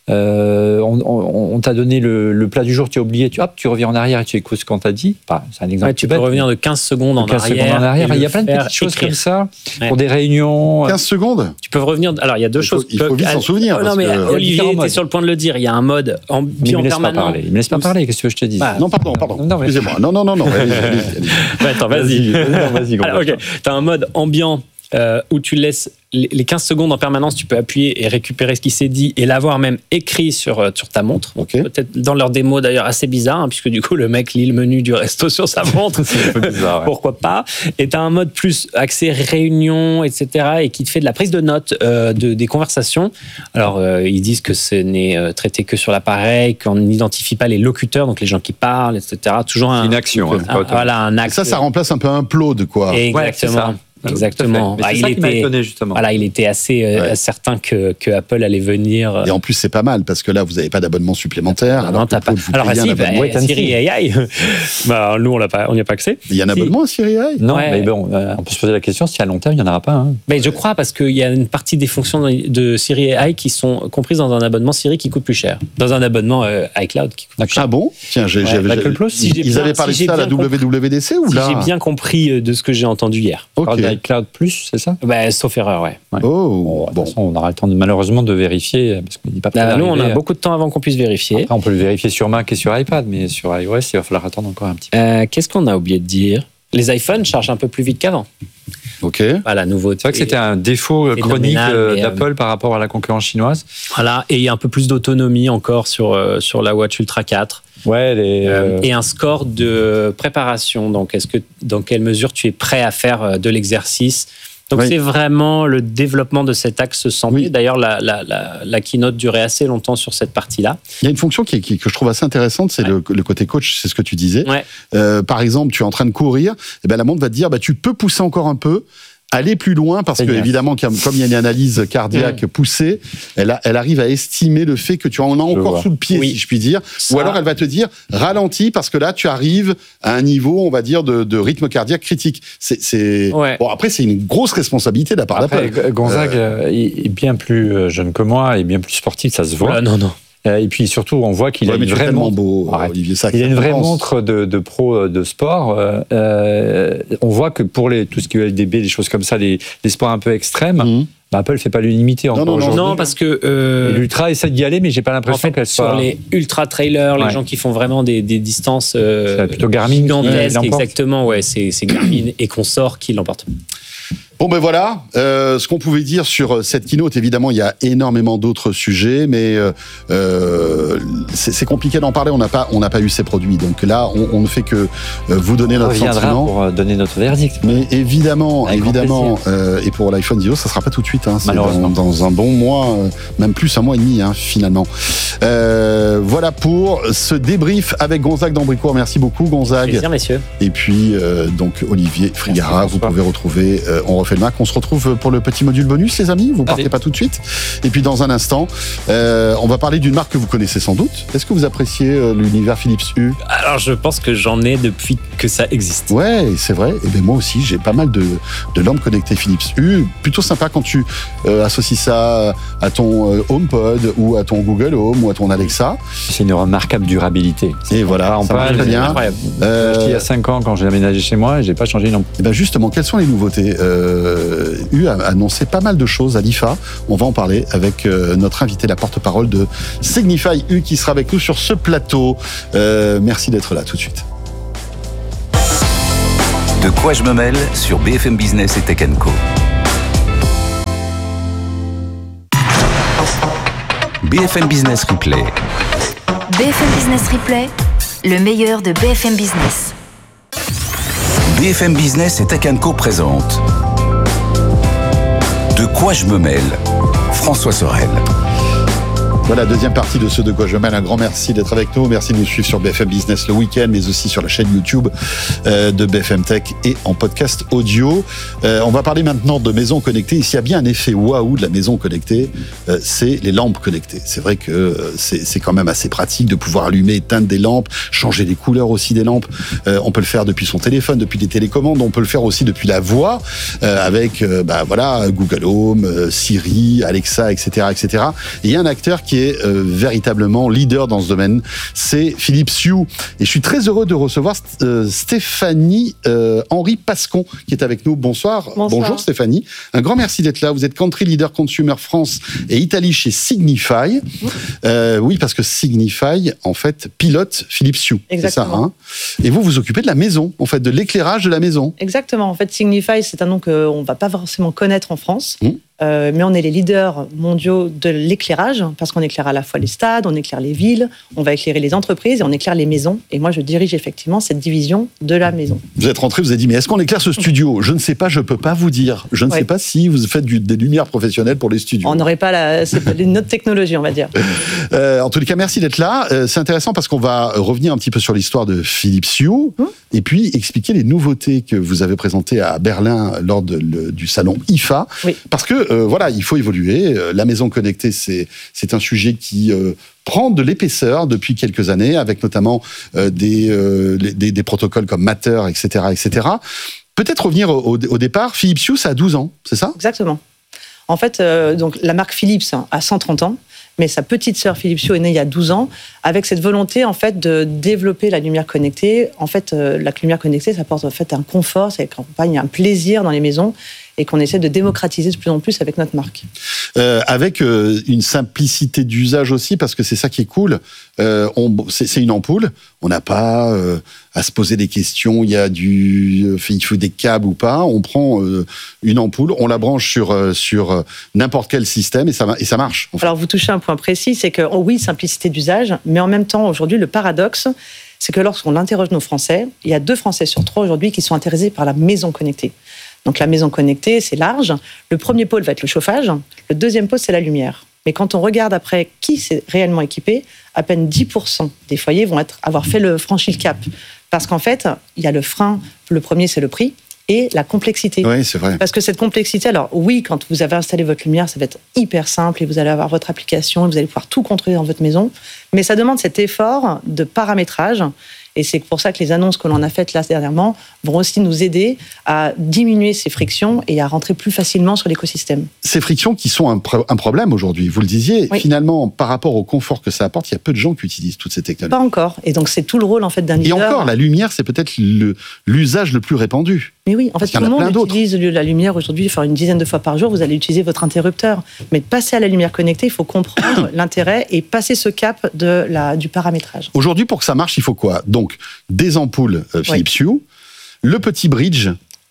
Euh, on, on, on t'a donné le, le plat du jour, tu as oublié, tu, hop, tu reviens en arrière et tu écoutes ce qu'on t'a dit. Enfin, c'est un exemple. Ouais, tu peux bête, revenir de quinze secondes en quinze arrière. Secondes en arrière. Il y a plein de petites choses écrire. Comme ça ouais. pour des réunions. quinze secondes Tu peux revenir. Alors, il y a deux il faut, choses. Il faut vite s'en souvenir. Oh, non, mais que... Olivier était sur le point de le dire. Il y a un mode ambiant permanent. Il me laisse pas parler. Qu'est-ce que je te dis bah, Non, pardon, pardon. Non, mais... Excusez-moi. Non, non, non, non. Allez, allez, allez. Attends, vas-y. vas-y. Alors, ok. T'as un mode ambiant. Euh, où tu laisses les quinze secondes en permanence, tu peux appuyer et récupérer ce qui s'est dit et l'avoir même écrit sur, sur ta montre. Okay. Peut-être dans leur démo d'ailleurs assez bizarre, hein, puisque du coup le mec lit le menu du resto sur sa montre. C'est un peu bizarre. Ouais. Pourquoi pas. Et tu as un mode plus axé réunion, et cetera, et qui te fait de la prise de notes euh, de, des conversations. Alors euh, ils disent que ce n'est euh, traité que sur l'appareil, qu'on n'identifie pas les locuteurs, donc les gens qui parlent, et cetera. Toujours un, une action. Un, un, voilà, un axe. Ça, ça remplace un peu un plot de quoi. Exactement. Ouais, Exactement. Ah, il, ça était, étonné, justement. Voilà, il était assez euh, ouais. certain que, que Apple allait venir. Et en plus, c'est pas mal parce que là, vous n'avez pas d'abonnement supplémentaire. Non, alors t'as pas. Alors, si, bah, Siri A I, bah, nous, on n'a pas, on n'y a pas accès. Il y a un abonnement à Siri A I? Non, ouais. mais bon, euh, on peut se poser la question si à long terme, il n'y en aura pas. Hein. Mais je crois parce qu'il y a une partie des fonctions de Siri A I qui sont comprises dans un abonnement Siri qui coûte plus cher. Dans un abonnement euh, iCloud qui coûte plus cher. Ah bon? Tiens, j'ai, ouais, j'avais, j'avais, Plus, si ils bien, avaient parlé si de ça à la W W D C ou si là? J'ai bien compris de ce que j'ai entendu hier. Ok. iCloud Plus, c'est ça? Bah, sauf erreur, ouais. ouais. Oh, bon. De toute façon, on aura le temps de, malheureusement de vérifier parce qu'on dit pas. Bah, nous, on a beaucoup de temps avant qu'on puisse vérifier. Après, on peut le vérifier sur Mac et sur iPad, mais sur iOS, il va falloir attendre encore un petit peu. Euh, qu'est-ce qu'on a oublié de dire? Les iPhones chargent un peu plus vite qu'avant. Ok. Voilà, nouveau. C'est vrai que c'était un défaut chronique euh, d'Apple euh, par rapport à la concurrence chinoise. Voilà, et il y a un peu plus d'autonomie encore sur euh, sur la Watch Ultra quatre. Ouais, les, euh... et un score de préparation. Donc, est-ce que dans quelle mesure tu es prêt à faire de l'exercice? Donc, oui. c'est vraiment le développement de cet axe santé. Oui. D'ailleurs, la, la, la, la keynote durait assez longtemps sur cette partie-là. Il y a une fonction qui, qui, que je trouve assez intéressante, c'est ouais. le, le côté coach, c'est ce que tu disais. Ouais. Euh, par exemple, tu es en train de courir, et ben la montre va te dire, bah, tu peux pousser encore un peu, aller plus loin, parce c'est que bien. Évidemment, comme il y a une analyse cardiaque mmh. poussée, elle, a, elle arrive à estimer le fait que tu en as encore sous le pied, oui. si je puis dire. Ça. Ou alors elle va te dire ralentis, parce que là tu arrives à un niveau, on va dire, de, de rythme cardiaque critique. C'est, c'est... Ouais. Bon, après, c'est une grosse responsabilité de la part après, d'Apple. Gonzague euh... est bien plus jeune que moi, et bien plus sportif, ça se voit. Ah, non, non. Et puis surtout, on voit qu'il ouais, a une vraie montre. Beau, Olivier Sacks, il a une vraie montre de, de pro de sport. Euh, on voit que pour les, tout ce qui est L D B, des choses comme ça, les, les sports un peu extrêmes, mmh. bah Apple fait pas l'unanimité encore non, non, aujourd'hui. Non, parce que euh, l'ultra essaie d'y aller, mais j'ai pas l'impression en fait, qu'elle soit. Sur les ultra trailers, ouais. les gens qui font vraiment des, des distances euh, c'est plutôt Garmin gigantesques, exactement. Ouais, c'est, c'est Garmin et Consort qui l'emportent. Bon ben voilà, euh, ce qu'on pouvait dire sur cette keynote, évidemment il y a énormément d'autres sujets, mais euh, c'est, c'est compliqué d'en parler, on n'a pas, on n'a pas eu ces produits, donc là on, on ne fait que vous donner on notre sentiment. Pour donner notre verdict. Mais évidemment, Avec évidemment, euh, et pour l'iPhone dix, ça sera pas tout de suite, hein, c'est dans, dans un bon mois, euh, même plus un mois et demi hein, finalement. Euh, voilà pour ce débrief avec Gonzague d'Ambricourt, merci beaucoup Gonzague. Plaisir messieurs. Et puis euh, donc Olivier Frigara, vous pouvez retrouver, euh, on refait fait le Mac. On se retrouve pour le petit module bonus, les amis. Vous partez Allez. pas tout de suite. Et puis dans un instant, euh, on va parler d'une marque que vous connaissez sans doute. Est-ce que vous appréciez euh, l'univers Philips Hue? Alors, je pense que j'en ai depuis que ça existe. Ouais, c'est vrai. Et bien moi aussi, j'ai pas mal de, de lampes connectées Philips Hue. Plutôt sympa quand tu euh, associes ça à ton euh, HomePod ou à ton Google Home ou à ton Alexa. C'est une remarquable durabilité. Et voilà, on ça peut marche très bien. Incroyable. Euh, J'ai acheté il y a cinq ans quand j'ai aménagé chez moi et j'ai pas changé une lampe. et ben justement, quelles sont les nouveautés? euh, Hue a annoncé pas mal de choses à l'I F A. On va en parler avec euh, notre invité, la porte-parole de Signify Hue, qui sera avec nous sur ce plateau. Euh, merci d'être là tout de suite. De quoi je me mêle sur B F M Business et Tech and Co. B F M Business Replay. B F M Business Replay, le meilleur de B F M Business. B F M Business et Tech and Co présente De quoi je me mêle, François Sorel. Voilà, deuxième partie de ce De quoi je mêle. Un grand merci d'être avec nous. Merci de nous suivre sur B F M Business le week-end, mais aussi sur la chaîne YouTube euh, de B F M Tech et en podcast audio. Euh, on va parler maintenant de maisons connectées. S'il y a bien un effet waouh de la maison connectée, euh, c'est les lampes connectées. C'est vrai que euh, c'est, c'est quand même assez pratique de pouvoir allumer, éteindre des lampes, changer les couleurs aussi des lampes. Euh, on peut le faire depuis son téléphone, depuis les télécommandes. On peut le faire aussi depuis la voix, euh, avec euh, bah, voilà, Google Home, euh, Siri, Alexa, et cetera, et cetera. Et il y a un acteur qui est euh, véritablement leader dans ce domaine, c'est Philips Hue. Et je suis très heureux de recevoir euh, Stéphanie euh, Henry Pascon qui est avec nous. Bonsoir. Bonsoir. Bonjour Stéphanie. Un grand merci d'être là. Vous êtes Country Leader Consumer France et Italie chez Signify. Euh, oui, parce que Signify, en fait, pilote Philips Hue. Exactement. C'est ça, hein. Et vous, vous occupez de la maison, en fait, de l'éclairage de la maison. Exactement. En fait, Signify, c'est un nom qu'on ne va pas forcément connaître en France. Mmh. Euh, mais on est les leaders mondiaux de l'éclairage, parce qu'on éclaire à la fois les stades, on éclaire les villes, on va éclairer les entreprises et on éclaire les maisons. Et moi, je dirige effectivement cette division de la maison. Vous êtes rentré, vous avez dit, mais est-ce qu'on éclaire ce studio? Je ne sais pas, je ne peux pas vous dire. Je ne Ouais. sais pas si vous faites du, des lumières professionnelles pour les studios. On n'aurait pas la, c'est pas notre technologie, on va dire. Euh, en tous les cas, merci d'être là. Euh, c'est intéressant parce qu'on va revenir un petit peu sur l'histoire de Philips Hue Mmh. et puis expliquer les nouveautés que vous avez présentées à Berlin lors de, le, du salon I F A. Oui. Parce que, euh, voilà, il faut évoluer. Euh, La maison connectée, c'est, c'est un sujet qui euh, prend de l'épaisseur depuis quelques années, avec notamment euh, des, euh, les- des, des protocoles comme Matter, et cetera, et cetera. Peut-être revenir au, au- au départ. Philips Hue, ça a douze ans, c'est ça? Exactement. En fait, euh, donc, la marque Philips a cent trente ans, mais sa petite sœur Philips Hue est née il y a douze ans, avec cette volonté en fait de développer la lumière connectée. En fait, euh, la lumière connectée, ça apporte en fait un confort, ça accompagne un plaisir dans les maisons, et qu'on essaie de démocratiser de plus en plus avec notre marque. Euh, avec euh, une simplicité d'usage aussi, parce que c'est ça qui est cool. Euh, on, c'est, c'est une ampoule. On n'a pas euh, à se poser des questions. Il y a du, euh, il faut des câbles ou pas. On prend euh, une ampoule, on la branche sur euh, sur euh, n'importe quel système et ça va- et ça marche. En fait. Alors, vous touchez un point précis, c'est que, oh oui, simplicité d'usage, mais en même temps, aujourd'hui, le paradoxe, c'est que lorsqu'on interroge nos Français, il y a deux Français sur trois aujourd'hui qui sont intéressés par la maison connectée. Donc, la maison connectée, c'est large. Le premier pôle va être le chauffage. Le deuxième pôle, c'est la lumière. Mais quand on regarde après qui s'est réellement équipé, à peine dix pour cent des foyers vont être, avoir fait le franchi le cap. Parce qu'en fait, il y a le frein. Le premier, c'est le prix et la complexité. Oui, c'est vrai. Parce que cette complexité, alors oui, quand vous avez installé votre lumière, ça va être hyper simple et vous allez avoir votre application et vous allez pouvoir tout contrôler dans votre maison. Mais ça demande cet effort de paramétrage. Et c'est pour ça que les annonces que l'on a faites là dernièrement vont aussi nous aider à diminuer ces frictions et à rentrer plus facilement sur l'écosystème. Ces frictions qui sont un, pro- un problème aujourd'hui, vous le disiez, Oui. finalement, par rapport au confort que ça apporte, il y a peu de gens qui utilisent toutes ces technologies. Pas encore. Et donc c'est tout le rôle en fait d'un Et leader. encore, la lumière, c'est peut-être le, l'usage le plus répandu. Mais oui, en fait, Parce qu'il tout y en le a plein monde d'autres. utilise la lumière aujourd'hui, enfin une dizaine de fois par jour, vous allez utiliser votre interrupteur. Mais de passer à la lumière connectée, il faut comprendre l'intérêt et passer ce cap de la, du paramétrage. Aujourd'hui, pour que ça marche, il faut quoi? Donc, des ampoules euh, Philips Hue, le petit bridge.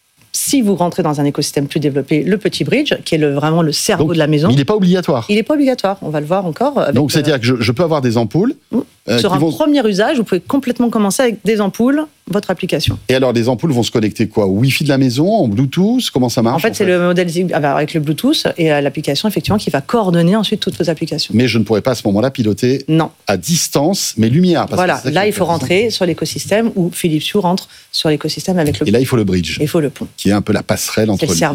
Si vous rentrez dans un écosystème plus développé, le petit bridge, qui est le, vraiment le cerveau Donc, de la maison, mais il n'est pas obligatoire. il n'est pas obligatoire. On va le voir encore. Avec, Donc, c'est-à-dire que je, je peux avoir des ampoules. euh, euh, sur qui un vont- premier usage, vous pouvez complètement commencer avec des ampoules, votre application. Et alors, les ampoules vont se connecter quoi? Au Wi-Fi de la maison, en Bluetooth? Comment ça marche? En fait, c'est le modèle Zigbee avec le Bluetooth et euh, l'application, effectivement, qui va coordonner ensuite toutes vos applications. Mais je ne pourrais pas à ce moment-là piloter Non. à distance mes lumières. parce que Voilà, c'est ça qui là, est il faut intéressant. rentrer sur l'écosystème où Philips Hue rentre sur l'écosystème avec le Et là, il faut le bridge, Il faut le pont. qui est un peu la passerelle entre C'est le cerveau.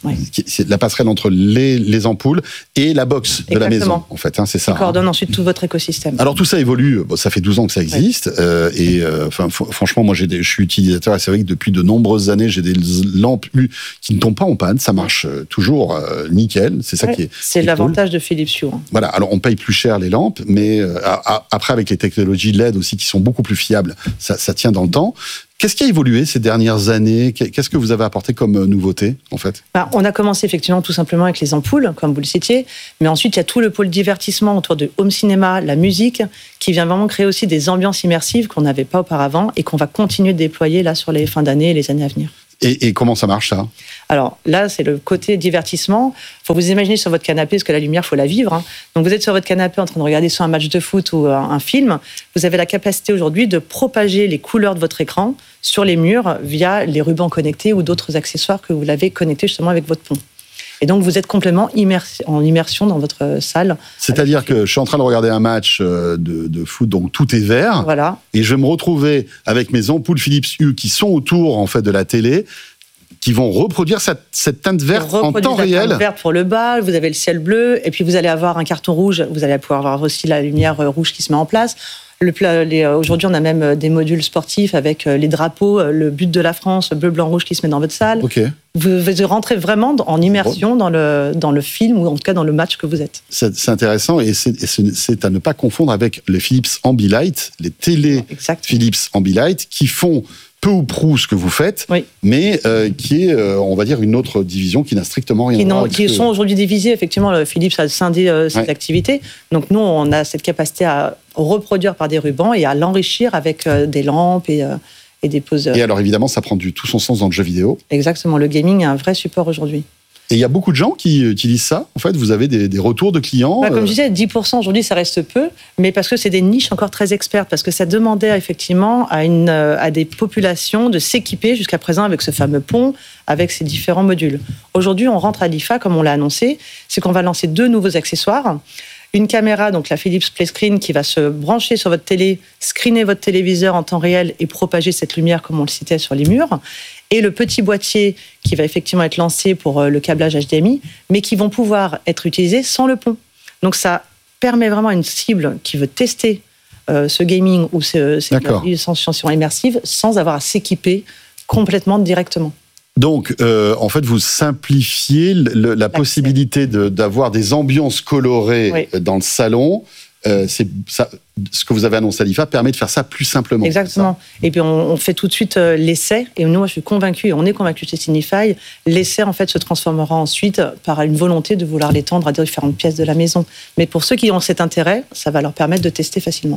Ouais. C'est la passerelle entre les, les ampoules et la box de Exactement. la maison, en fait. Hein, c'est ça. Qui coordonne hein. ensuite tout votre écosystème. Alors tout ça évolue. Bon, ça fait douze ans que ça existe. Ouais. Euh, et euh, enfin, f- franchement, moi, j'ai des, je suis utilisateur et c'est vrai que depuis de nombreuses années, j'ai des lampes qui ne tombent pas en panne. Ça marche toujours euh, nickel. C'est ça ouais. qui est. C'est qui est l'avantage cool. de Philips Hue. Hein. Voilà. Alors on paye plus cher les lampes, mais euh, à, à, après avec les technologies L E D aussi qui sont beaucoup plus fiables, ça, ça tient dans le temps. Qu'est-ce qui a évolué ces dernières années ? Qu'est-ce que vous avez apporté comme nouveauté, en fait ? Ben, on a commencé effectivement tout simplement avec les ampoules, comme vous le citiez, mais ensuite il y a tout le pôle divertissement autour de home cinéma, la musique, qui vient vraiment créer aussi des ambiances immersives qu'on n'avait pas auparavant et qu'on va continuer de déployer là sur les fins d'année et les années à venir. Et, et comment ça marche, ça ? Alors là, c'est le côté divertissement. Il faut vous imaginer sur votre canapé, parce que la lumière, il faut la vivre. Hein. Donc vous êtes sur votre canapé en train de regarder soit un match de foot ou un, un film. Vous avez la capacité aujourd'hui de propager les couleurs de votre écran sur les murs via les rubans connectés ou d'autres accessoires que vous l'avez connectés justement avec votre pont. Et donc, vous êtes complètement immersi- en immersion dans votre salle. C'est-à-dire que je suis en train de regarder un match de, de foot, donc tout est vert. Voilà. Et je vais me retrouver avec mes ampoules Philips Hue qui sont autour, en fait, de la télé, qui vont reproduire cette, cette teinte verte en temps réel. La teinte verte pour le bas, vous avez le ciel bleu, et puis vous allez avoir un carton rouge, vous allez pouvoir avoir aussi la lumière rouge qui se met en place. Le, les, aujourd'hui, on a même des modules sportifs avec les drapeaux, le but de la France, bleu, blanc, rouge qui se met dans votre salle. Okay. Vous, vous rentrez vraiment en immersion dans le, dans le film ou en tout cas dans le match que vous êtes. C'est, c'est intéressant et c'est, et c'est à ne pas confondre avec les Philips Ambilight, les télé exact. Philips Ambilight qui font peu ou prou ce que vous faites, oui. mais euh, qui est, euh, on va dire, une autre division qui n'a strictement rien qui à voir avec Qui que... sont aujourd'hui divisées, effectivement, le Philips a scindé euh, ses ouais. activités. Donc nous, on a cette capacité à reproduire par des rubans et à l'enrichir avec euh, des lampes et, euh, et des poseurs. Et alors, évidemment, ça prend du tout son sens dans le jeu vidéo. Exactement, le gaming est un vrai support aujourd'hui. Et il y a beaucoup de gens qui utilisent ça. En fait, vous avez des, des retours de clients. Bah, comme je disais, dix pour cent aujourd'hui, ça reste peu, mais parce que c'est des niches encore très expertes, parce que ça demandait effectivement à, une, à des populations de s'équiper jusqu'à présent avec ce fameux pont, avec ces différents modules. Aujourd'hui, on rentre à l'I F A, comme on l'a annoncé, c'est qu'on va lancer deux nouveaux accessoires. Une caméra, donc la Philips PlayScreen, qui va se brancher sur votre télé, screener votre téléviseur en temps réel et propager cette lumière, comme on le citait, sur les murs. Et le petit boîtier qui va effectivement être lancé pour le câblage H D M I, mais qui vont pouvoir être utilisés sans le pont. Donc ça permet vraiment à une cible qui veut tester euh, ce gaming ou ce, ces sensations immersives sans avoir à s'équiper complètement directement. Donc, euh, en fait, vous simplifiez le, la possibilité de, d'avoir des ambiances colorées oui. dans le salon. Euh, c'est ça, ce que vous avez annoncé à l'I F A permet de faire ça plus simplement. Exactement. Et puis on, on fait tout de suite euh, l'essai. Et nous, moi, je suis convaincue, et on est convaincus chez Signify, l'essai en fait se transformera ensuite par une volonté de vouloir l'étendre à différentes pièces de la maison. Mais pour ceux qui ont cet intérêt, ça va leur permettre de tester facilement.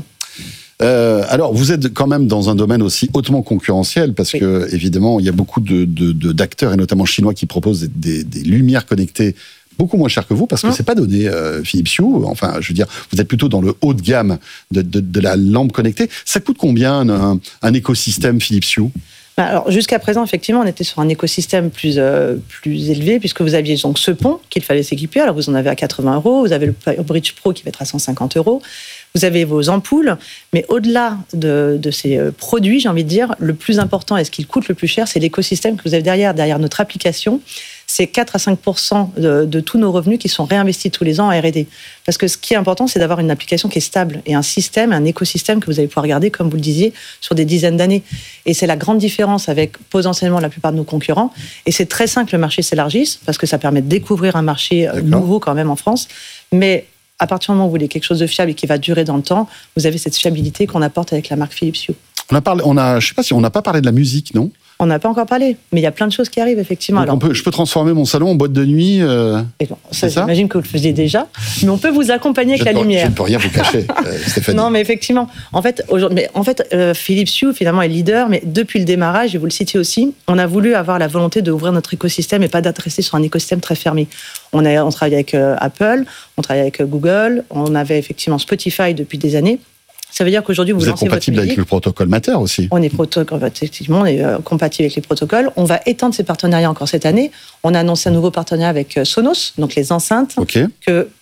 Euh, alors, vous êtes quand même dans un domaine aussi hautement concurrentiel parce oui. que, évidemment, il y a beaucoup de, de, de, d'acteurs, et notamment chinois, qui proposent des, des, des lumières connectées beaucoup moins cher que vous, parce que mmh. c'est pas donné euh, Philips Hue. Enfin, je veux dire, vous êtes plutôt dans le haut de gamme de, de, de la lampe connectée. Ça coûte combien un, un écosystème Philips Hue ? Alors, jusqu'à présent, effectivement, on était sur un écosystème plus, euh, plus élevé, puisque vous aviez donc ce pont qu'il fallait s'équiper. Alors, vous en avez à quatre-vingts euros, vous avez le Bridge Pro qui va être à cent cinquante euros, vous avez vos ampoules, mais au-delà de, de ces produits, j'ai envie de dire, le plus important et ce qui coûte le plus cher, c'est l'écosystème que vous avez derrière, derrière notre application. C'est quatre à cinq pour cent de, de tous nos revenus qui sont réinvestis tous les ans en R et D. Parce que ce qui est important, c'est d'avoir une application qui est stable et un système, un écosystème que vous allez pouvoir garder, comme vous le disiez, sur des dizaines d'années. Et c'est la grande différence avec potentiellement la plupart de nos concurrents. Et c'est très simple, le marché s'élargisse, parce que ça permet de découvrir un marché D'accord. nouveau quand même en France. Mais à partir du moment où vous voulez quelque chose de fiable et qui va durer dans le temps, vous avez cette fiabilité qu'on apporte avec la marque Philips Hue. On a parlé, on a, je sais pas si on n'a pas parlé de la musique, non ? On n'a pas encore parlé, mais il y a plein de choses qui arrivent, effectivement. Donc Alors, on peut, je peux transformer mon salon en boîte de nuit euh, bon, ça, ça j'imagine que vous le faisiez déjà, mais on peut vous accompagner avec je la peux, lumière. Je ne peux rien vous cacher, euh, Stéphanie. Non, mais effectivement, en fait, aujourd'hui, mais en fait euh, Philips Hue, finalement, est leader, mais depuis le démarrage, et vous le citiez aussi, on a voulu avoir la volonté d'ouvrir notre écosystème et pas d'adresser sur un écosystème très fermé. On, a, on travaille avec euh, Apple, on travaille avec euh, Google, on avait effectivement Spotify depuis des années. Ça veut dire qu'aujourd'hui, vous, vous êtes compatible avec le protocole Matter aussi. On est, proto- effectivement, on est euh, compatible avec les protocoles. On va étendre ces partenariats encore cette année. On a annoncé un nouveau partenariat avec euh, Sonos, donc les enceintes, okay. que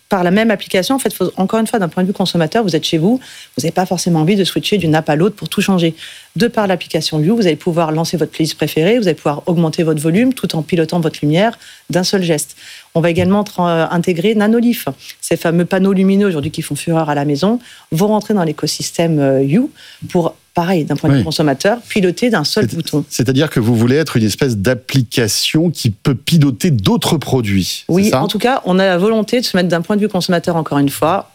par la même application, en fait, faut, encore une fois, d'un point de vue consommateur, vous êtes chez vous, vous n'avez pas forcément envie de switcher d'une app à l'autre pour tout changer. De par l'application Hue, vous allez pouvoir lancer votre playlist préférée, vous allez pouvoir augmenter votre volume tout en pilotant votre lumière d'un seul geste. On va également tra- intégrer Nanolith, ces fameux panneaux lumineux aujourd'hui qui font fureur à la maison, vont rentrer dans l'écosystème Hue pour, pareil, d'un point de vue oui. consommateur, piloter d'un seul C'est, bouton. C'est-à-dire que vous voulez être une espèce d'application qui peut piloter d'autres produits. Oui, c'est ça ? En tout cas, on a la volonté de se mettre d'un point de vue consommateur, encore une fois.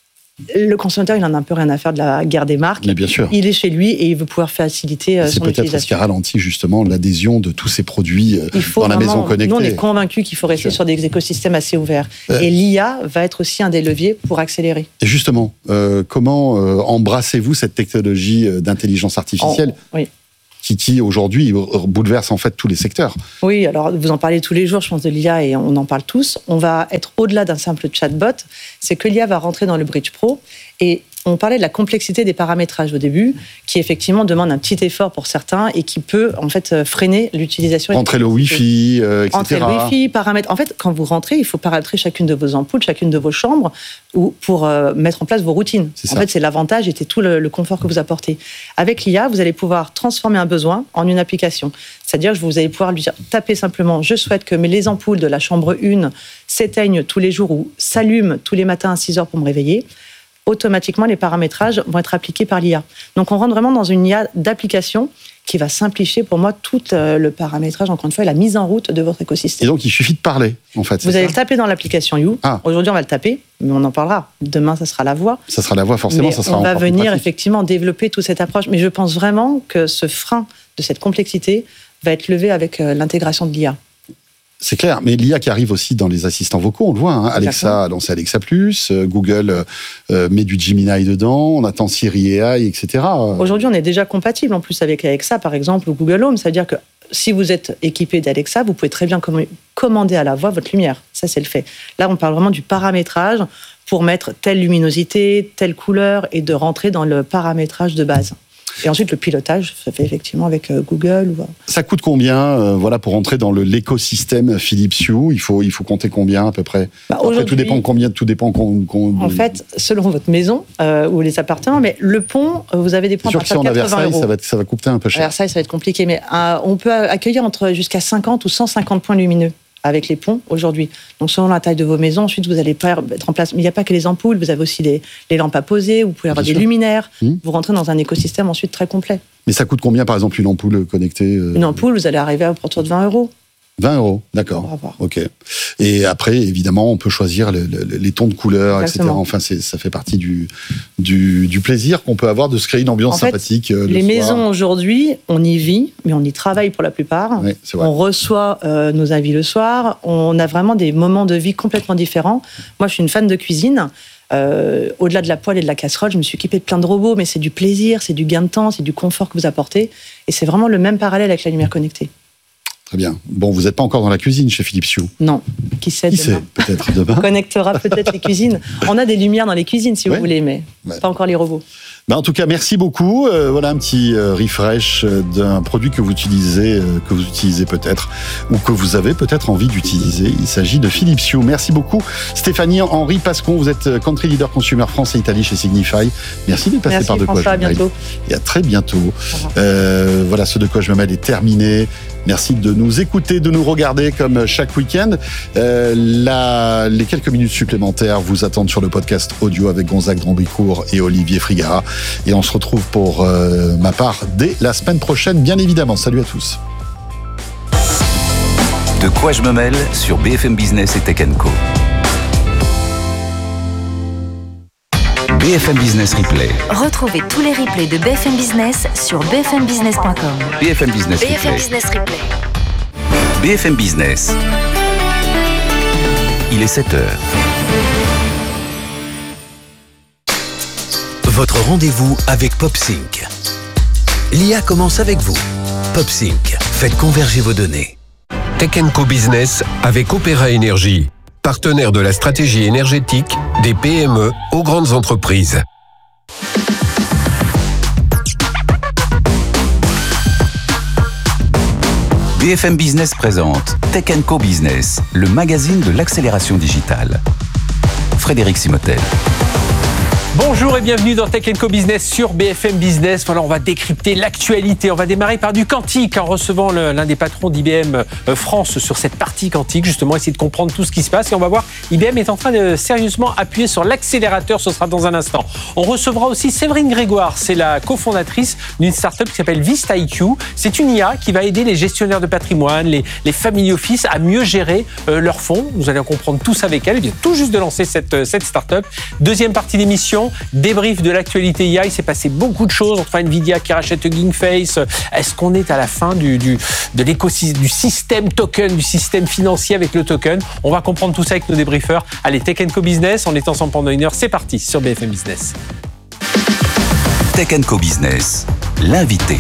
Le consommateur, il en a un peu rien à faire de la guerre des marques. Mais bien sûr. Il est chez lui et il veut pouvoir faciliter c'est son peut-être utilisation. ce qui ralentit justement l'adhésion de tous ces produits Il faut dans la vraiment, maison connectée. Nous, on est convaincus qu'il faut rester Sure. sur des écosystèmes assez ouverts. Euh. Et l'I A va être aussi un des leviers pour accélérer. Et justement, euh, comment euh, embrassez-vous cette technologie euh, d'intelligence artificielle En- oui. qui, qui aujourd'hui bouleverse en fait tous les secteurs? Oui, alors vous en parlez tous les jours, je pense, de l'I A et on en parle tous. On va être au-delà d'un simple chatbot. C'est que l'I A va rentrer dans le Bridge Pro et on parlait de la complexité des paramétrages au début, qui effectivement demande un petit effort pour certains et qui peut en fait freiner l'utilisation. Rentrer le Wi-Fi, euh, et cetera. Rentrer le Wi-Fi, paramètres. En fait, quand vous rentrez, il faut paramétrer chacune de vos ampoules, chacune de vos chambres, ou pour euh, mettre en place vos routines. C'est en ça. fait, c'est l'avantage et c'est tout le, le confort que vous apportez. Avec l'I A, vous allez pouvoir transformer un besoin en une application. C'est-à-dire que vous allez pouvoir lui dire, tapez simplement, je souhaite que les ampoules de la chambre un s'éteignent tous les jours ou s'allument tous les matins à six heures pour me réveiller. Automatiquement, les paramétrages vont être appliqués par l'I A. Donc, on rentre vraiment dans une I A d'application qui va simplifier pour moi tout le paramétrage, encore une fois, et la mise en route de votre écosystème. Et donc, il suffit de parler, en fait. Vous c'est allez ça le taper dans l'application Hue. Ah. Aujourd'hui, on va le taper, mais on en parlera. Demain, ça sera la voix. Ça sera la voix, forcément, Mais ça sera on va encore plus venir pratique. effectivement développer toute cette approche. Mais je pense vraiment que ce frein de cette complexité va être levé avec euh, l'intégration de l'I A. C'est clair, mais l'I A qui arrive aussi dans les assistants vocaux, on le voit. Hein. Alexa a lancé Alexa Plus, euh, Google euh, met du Gemini dedans, on attend Siri A I, et cetera. Aujourd'hui, on est déjà compatible en plus avec Alexa, par exemple, ou Google Home. C'est-à-dire que si vous êtes équipé d'Alexa, vous pouvez très bien com- commander à la voix votre lumière. Ça, c'est le fait. Là, on parle vraiment du paramétrage pour mettre telle luminosité, telle couleur et de rentrer dans le paramétrage de base. Et ensuite, le pilotage se fait effectivement avec euh, Google. Ou... Ça coûte combien, euh, voilà, pour entrer dans le, l'écosystème Philips Hue? Il faut, il faut compter combien à peu près? Bah, Après, aujourd'hui- tout dépend combien, tout dépend. Qu'on, qu'on- En fait, selon votre maison euh, ou les appartements, mais le pont, euh, vous avez des c'est ponts à sûr que si partir on de a quatre-vingts Versailles, euros. ça va, ça va coûter un peu À cher. Versailles, ça va être compliqué, mais euh, on peut accueillir entre jusqu'à cinquante ou cent cinquante points lumineux avec les ponts aujourd'hui. Donc, selon la taille de vos maisons, ensuite, vous allez pas être en place. Mais il n'y a pas que les ampoules, vous avez aussi les, les lampes à poser, vous pouvez avoir Bien des sûr. luminaires. Mmh. Vous rentrez dans un écosystème ensuite très complet. Mais ça coûte combien, par exemple, une ampoule connectée euh, Une ampoule, vous allez arriver à autour de vingt euros. vingt euros, Pour d'accord. avoir. Ok. Et après, évidemment, on peut choisir le- le- les tons de couleurs, et cetera. Exactement. Enfin, c'est, ça fait partie du, du, du plaisir qu'on peut avoir de se créer une ambiance En fait, sympathique. euh, le Les soir. maisons aujourd'hui, on y vit, mais on y travaille pour la plupart. Oui, c'est vrai. On reçoit euh, nos avis le soir. On a vraiment des moments de vie complètement différents. Moi, je suis une fan de cuisine. Euh, au-delà de la poêle et de la casserole, je me suis équipée de plein de robots, mais c'est du plaisir, c'est du gain de temps, c'est du confort que vous apportez. Et c'est vraiment le même parallèle avec la lumière connectée. Très bien. Bon, vous n'êtes pas encore dans la cuisine chez Philips Hue. Non, qui sait Qui sait, demain. peut-être On demain. connectera peut-être les cuisines. On a des lumières dans les cuisines, si Ouais. vous voulez, mais Ouais. pas encore les robots. Ben, en tout cas, merci beaucoup. Euh, voilà un petit euh, refresh euh, d'un produit que vous utilisez, euh, que vous utilisez peut-être, ou que vous avez peut-être envie d'utiliser. Il s'agit de Philips Hue. Merci beaucoup, Stéphanie Henri Pascon. Vous êtes country leader consumer France et Italie chez Signify. Merci d'être passé Merci par De quoi François, à je me mêle. bientôt. Et à très bientôt. revoir. Euh, voilà, ce De quoi je me mêle est terminé. Merci de nous écouter, de nous regarder comme chaque week-end. Euh, la, les quelques minutes supplémentaires vous attendent sur le podcast audio avec Gonzague Drambicourt et Olivier Frigara. Et on se retrouve pour euh, ma part dès la semaine prochaine, bien évidemment. Salut à tous. De quoi je me mêle sur B F M Business et Tech and Co. B F M Business Replay. Retrouvez tous les replays de B F M Business sur b f m business point com. B F M Business B F M Replay. Business Replay. B F M Business. Il est sept heures. Votre rendez-vous avec PopSync. L'I A commence avec vous. PopSync, faites converger vos données. Tech and Co Business avec Opéra Énergie, partenaire de la stratégie énergétique des P M E aux grandes entreprises. B F M Business présente Tech and Co Business, le magazine de l'accélération digitale. Frédéric Simotel. Bonjour et bienvenue dans Tech and Co Business sur B F M Business. Voilà, on va décrypter l'actualité. On va démarrer par du quantique en recevant le, l'un des patrons d'I B M France sur cette partie quantique, justement, essayer de comprendre tout ce qui se passe. Et on va voir, I B M est en train de sérieusement appuyer sur l'accélérateur. Ce sera dans un instant. On recevra aussi Séverine Grégoire. C'est la cofondatrice d'une start-up qui s'appelle VistaIQ. C'est une I A qui va aider les gestionnaires de patrimoine, les, les family office à mieux gérer euh, leurs fonds. Vous allez en comprendre tous avec elle. Elle vient tout juste de lancer cette, cette start-up. Deuxième partie d'émission. Débrief de l'actualité I A, il s'est passé beaucoup de choses entre Nvidia qui rachète Hugging Face. Est-ce qu'on est à la fin du, du, de l'écosystème, du système token, du système financier avec le token? On va comprendre tout ça avec nos débriefeurs. Allez, Tech and Co Business, on est ensemble pendant une heure, c'est parti sur B F M Business. Tech and Co Business, l'invité.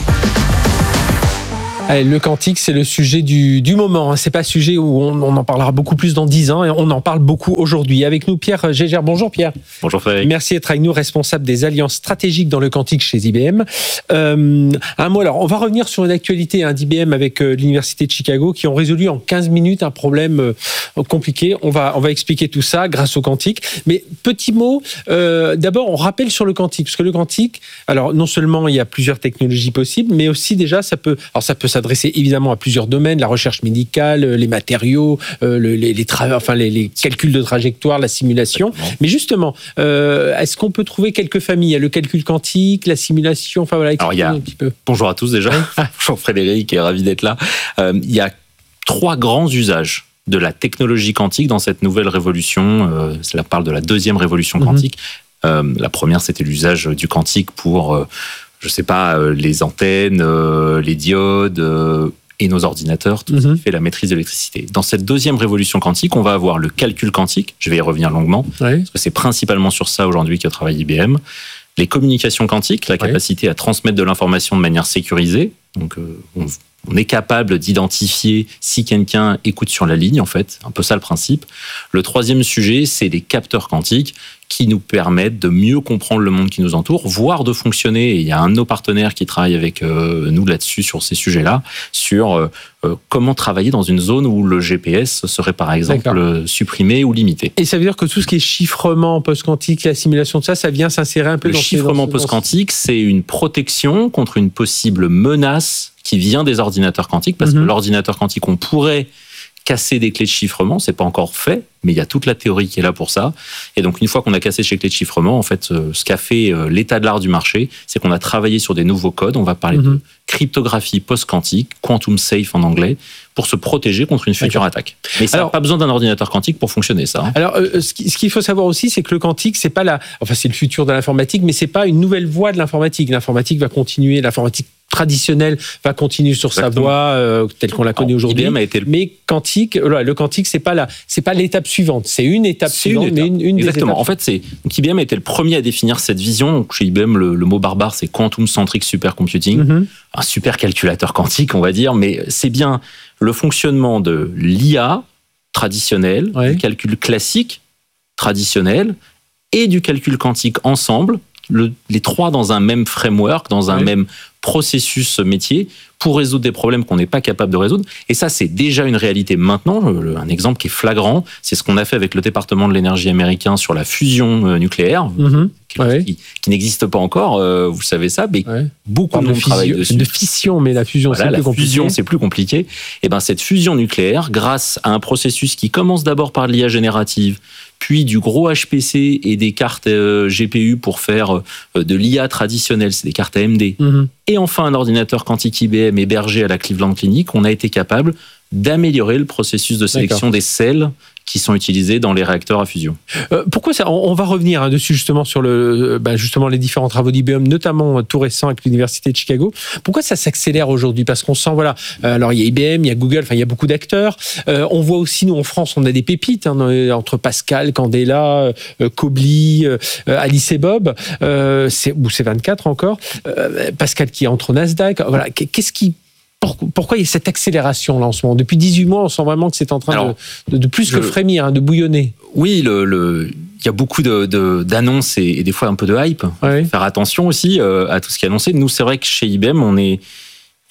Allez, le quantique, c'est le sujet du, du moment. C'est pas un sujet où on, on en parlera beaucoup plus dans dix ans et on en parle beaucoup aujourd'hui. Avec nous, Pierre Gégère. Bonjour Pierre. Bonjour Frédéric. Merci d'être avec nous, responsable des alliances stratégiques dans le quantique chez I B M. Euh, un mot, alors, on va revenir sur une actualité hein, d'I B M avec euh, l'Université de Chicago qui ont résolu en quinze minutes un problème euh, compliqué. On va, on va expliquer tout ça grâce au quantique. Mais petit mot, euh, d'abord, on rappelle sur le quantique, parce que le quantique, alors non seulement il y a plusieurs technologies possibles, mais aussi déjà, ça peut, alors ça peut s'adresser évidemment à plusieurs domaines, la recherche médicale, les matériaux, euh, les, les, tra- enfin, les, les calculs de trajectoire, la simulation. Exactement. Mais justement, euh, est-ce qu'on peut trouver quelques familles? Il y a le calcul quantique, la simulation, enfin voilà, Alors, il y a... un petit peu. Bonjour à tous déjà, bonjour Frédéric, et ravi d'être là. Euh, il y a trois grands usages de la technologie quantique dans cette nouvelle révolution. Euh, cela parle de la deuxième révolution quantique. Mm-hmm. Euh, la première, c'était l'usage du quantique pour... Euh, je sais pas, euh, les antennes, euh, les diodes euh, et nos ordinateurs, tout mm-hmm. ce qui fait la maîtrise de l'électricité. Dans cette deuxième révolution quantique, on va avoir le calcul quantique, je vais y revenir longuement, oui. parce que c'est principalement sur ça aujourd'hui que travaille I B M. Les communications quantiques, la capacité oui. à transmettre de l'information de manière sécurisée. Donc, euh, on, on est capable d'identifier si quelqu'un écoute sur la ligne, en fait. Un peu ça le principe. Le troisième sujet, c'est les capteurs quantiques qui nous permettent de mieux comprendre le monde qui nous entoure, voire de fonctionner. Et il y a un de nos partenaires qui travaille avec euh, nous là-dessus, sur ces sujets-là, sur euh, euh, comment travailler dans une zone où le G P S serait par exemple D'accord. supprimé ou limité. Et ça veut dire que tout ce qui est chiffrement post-quantique, la simulation de ça, ça vient s'insérer un peu le dans Le chiffrement ces, post-quantique, c'est une protection contre une possible menace qui vient des ordinateurs quantiques, parce mm-hmm. que l'ordinateur quantique, on pourrait casser des clés de chiffrement, c'est pas encore fait, mais il y a toute la théorie qui est là pour ça. Et donc, une fois qu'on a cassé ces clés de chiffrement, en fait, ce qu'a fait l'état de l'art du marché, c'est qu'on a travaillé sur des nouveaux codes. On va parler mm-hmm. de cryptographie post-quantique, quantum safe en anglais, pour se protéger contre une future D'accord. attaque. Mais ça n'a pas besoin d'un ordinateur quantique pour fonctionner, ça. Hein. Alors, euh, ce qu'il faut savoir aussi, c'est que le quantique, c'est pas la, enfin, c'est le futur de l'informatique, mais c'est pas une nouvelle voie de l'informatique. L'informatique va continuer, l'informatique traditionnelle va continuer sur Exactement. sa voie euh, telle qu'on la connaît Alors, aujourd'hui. I B M a été le... Mais quantique, le quantique, c'est pas la, c'est pas l'étape suivante. C'est une étape c'est suivante, une étape. mais une, une Exactement. des étapes. En fait, c'est donc I B M a été le premier à définir cette vision. Donc, chez I B M, le, le mot barbare, c'est quantum centric supercomputing, mm-hmm. un super calculateur quantique, on va dire. Mais c'est bien le fonctionnement de l'I A traditionnel, ouais. du calcul classique traditionnel et du calcul quantique ensemble. Le, les trois dans un même framework, dans un ouais. même processus métier, pour résoudre des problèmes qu'on n'est pas capable de résoudre. Et ça, c'est déjà une réalité maintenant. Un exemple qui est flagrant, c'est ce qu'on a fait avec le département de l'énergie américain sur la fusion nucléaire, mmh. ouais. qui, qui n'existe pas encore, euh, vous savez ça, mais ouais. beaucoup de monde travaille dessus. De fission, mais la fusion, voilà, c'est plus la compliqué. fusion, c'est plus compliqué. Et ben, cette fusion nucléaire, grâce à un processus qui commence d'abord par l'I A générative, puis du gros H P C et des cartes euh, G P U pour faire euh, de l'I A traditionnelle, c'est des cartes A M D, mmh. et enfin un ordinateur quantique I B M hébergé à la Cleveland Clinic, on a été capable d'améliorer le processus de sélection D'accord. des sels qui sont utilisés dans les réacteurs à fusion. Euh, pourquoi ça? On, on va revenir hein, dessus justement sur le, bah, justement les différents travaux d'I B M, notamment tout récent avec l'Université de Chicago. Pourquoi ça s'accélère aujourd'hui? Parce qu'on sent, voilà, euh, alors il y a I B M, il y a Google, enfin il y a beaucoup d'acteurs. Euh, on voit aussi, nous en France, on a des pépites hein, entre Pascal, Candela, euh, Kobli, euh, Alice et Bob, euh, c'est, ou c'est vingt-quatre encore. Euh, Pascal qui entre au Nasdaq. Voilà, qu'est-ce qui Pourquoi il y a cette accélération là en ce moment? Depuis dix-huit mois, on sent vraiment que c'est en train Alors, de, de, de plus que je, frémir, hein, de bouillonner. Oui, le, le, il y a beaucoup de, de, d'annonces et, et des fois un peu de hype. Ouais. Faire attention aussi euh, à tout ce qui est annoncé. Nous, c'est vrai que chez I B M, on est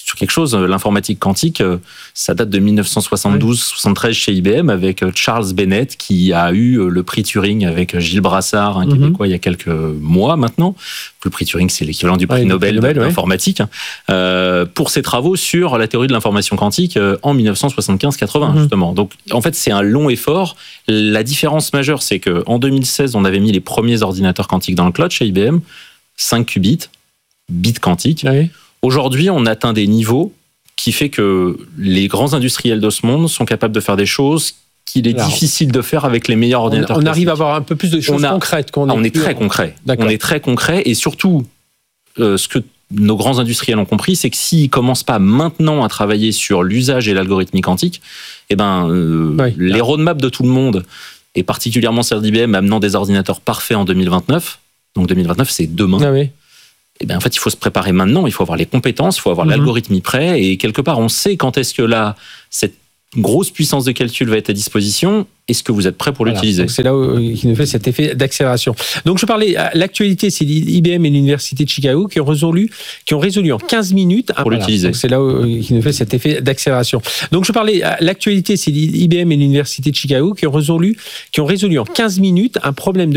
sur quelque chose. L'informatique quantique, ça date de dix-neuf cent soixante-douze soixante-treize chez I B M avec Charles Bennett qui a eu le prix Turing avec Gilles Brassard, un Québécois, mm-hmm. il y a quelques mois maintenant. Le prix Turing, c'est l'équivalent du prix ouais, Nobel, Nobel d'informatique, ouais. euh, pour ses travaux sur la théorie de l'information quantique en dix-neuf cent soixante-quinze quatre-vingts, mm-hmm. justement. Donc, en fait, c'est un long effort. La différence majeure, c'est qu'en deux mille seize, on avait mis les premiers ordinateurs quantiques dans le cloud chez I B M, cinq qubits, bits quantiques. Oui. Aujourd'hui, on atteint des niveaux qui fait que les grands industriels de ce monde sont capables de faire des choses qu'il est Alors, difficile de faire avec les meilleurs ordinateurs. On, on arrive à avoir un peu plus de choses a, concrètes. Qu'on on est très en... concret. D'accord. On est très concret et surtout, euh, ce que nos grands industriels ont compris, c'est que s'ils commencent pas maintenant à travailler sur l'usage et l'algorithmie quantique, eh ben, euh, oui, les roadmaps de tout le monde, et particulièrement celle d'I B M amenant des ordinateurs parfaits en deux mille vingt-neuf, donc deux mille vingt-neuf, c'est demain. Ah oui. Eh bien, en fait, il faut se préparer maintenant, il faut avoir les compétences, il faut avoir mm-hmm. l'algorithmie prêt, et quelque part, on sait quand est-ce que là, cette grosse puissance de calcul va être à disposition. Est-ce que vous êtes prêt pour voilà. l'utiliser ? Donc c'est là où il nous fait cet effet d'accélération. Donc je parlais, l'actualité, c'est I B M et l'Université de Chicago qui ont résolu, qui ont résolu en quinze minutes pour voilà. l'utiliser. Donc c'est là où il nous fait cet effet d'accélération. Donc je parlais, l'actualité, c'est I B M et l'Université de Chicago qui ont résolu, qui ont résolu en quinze minutes un problème de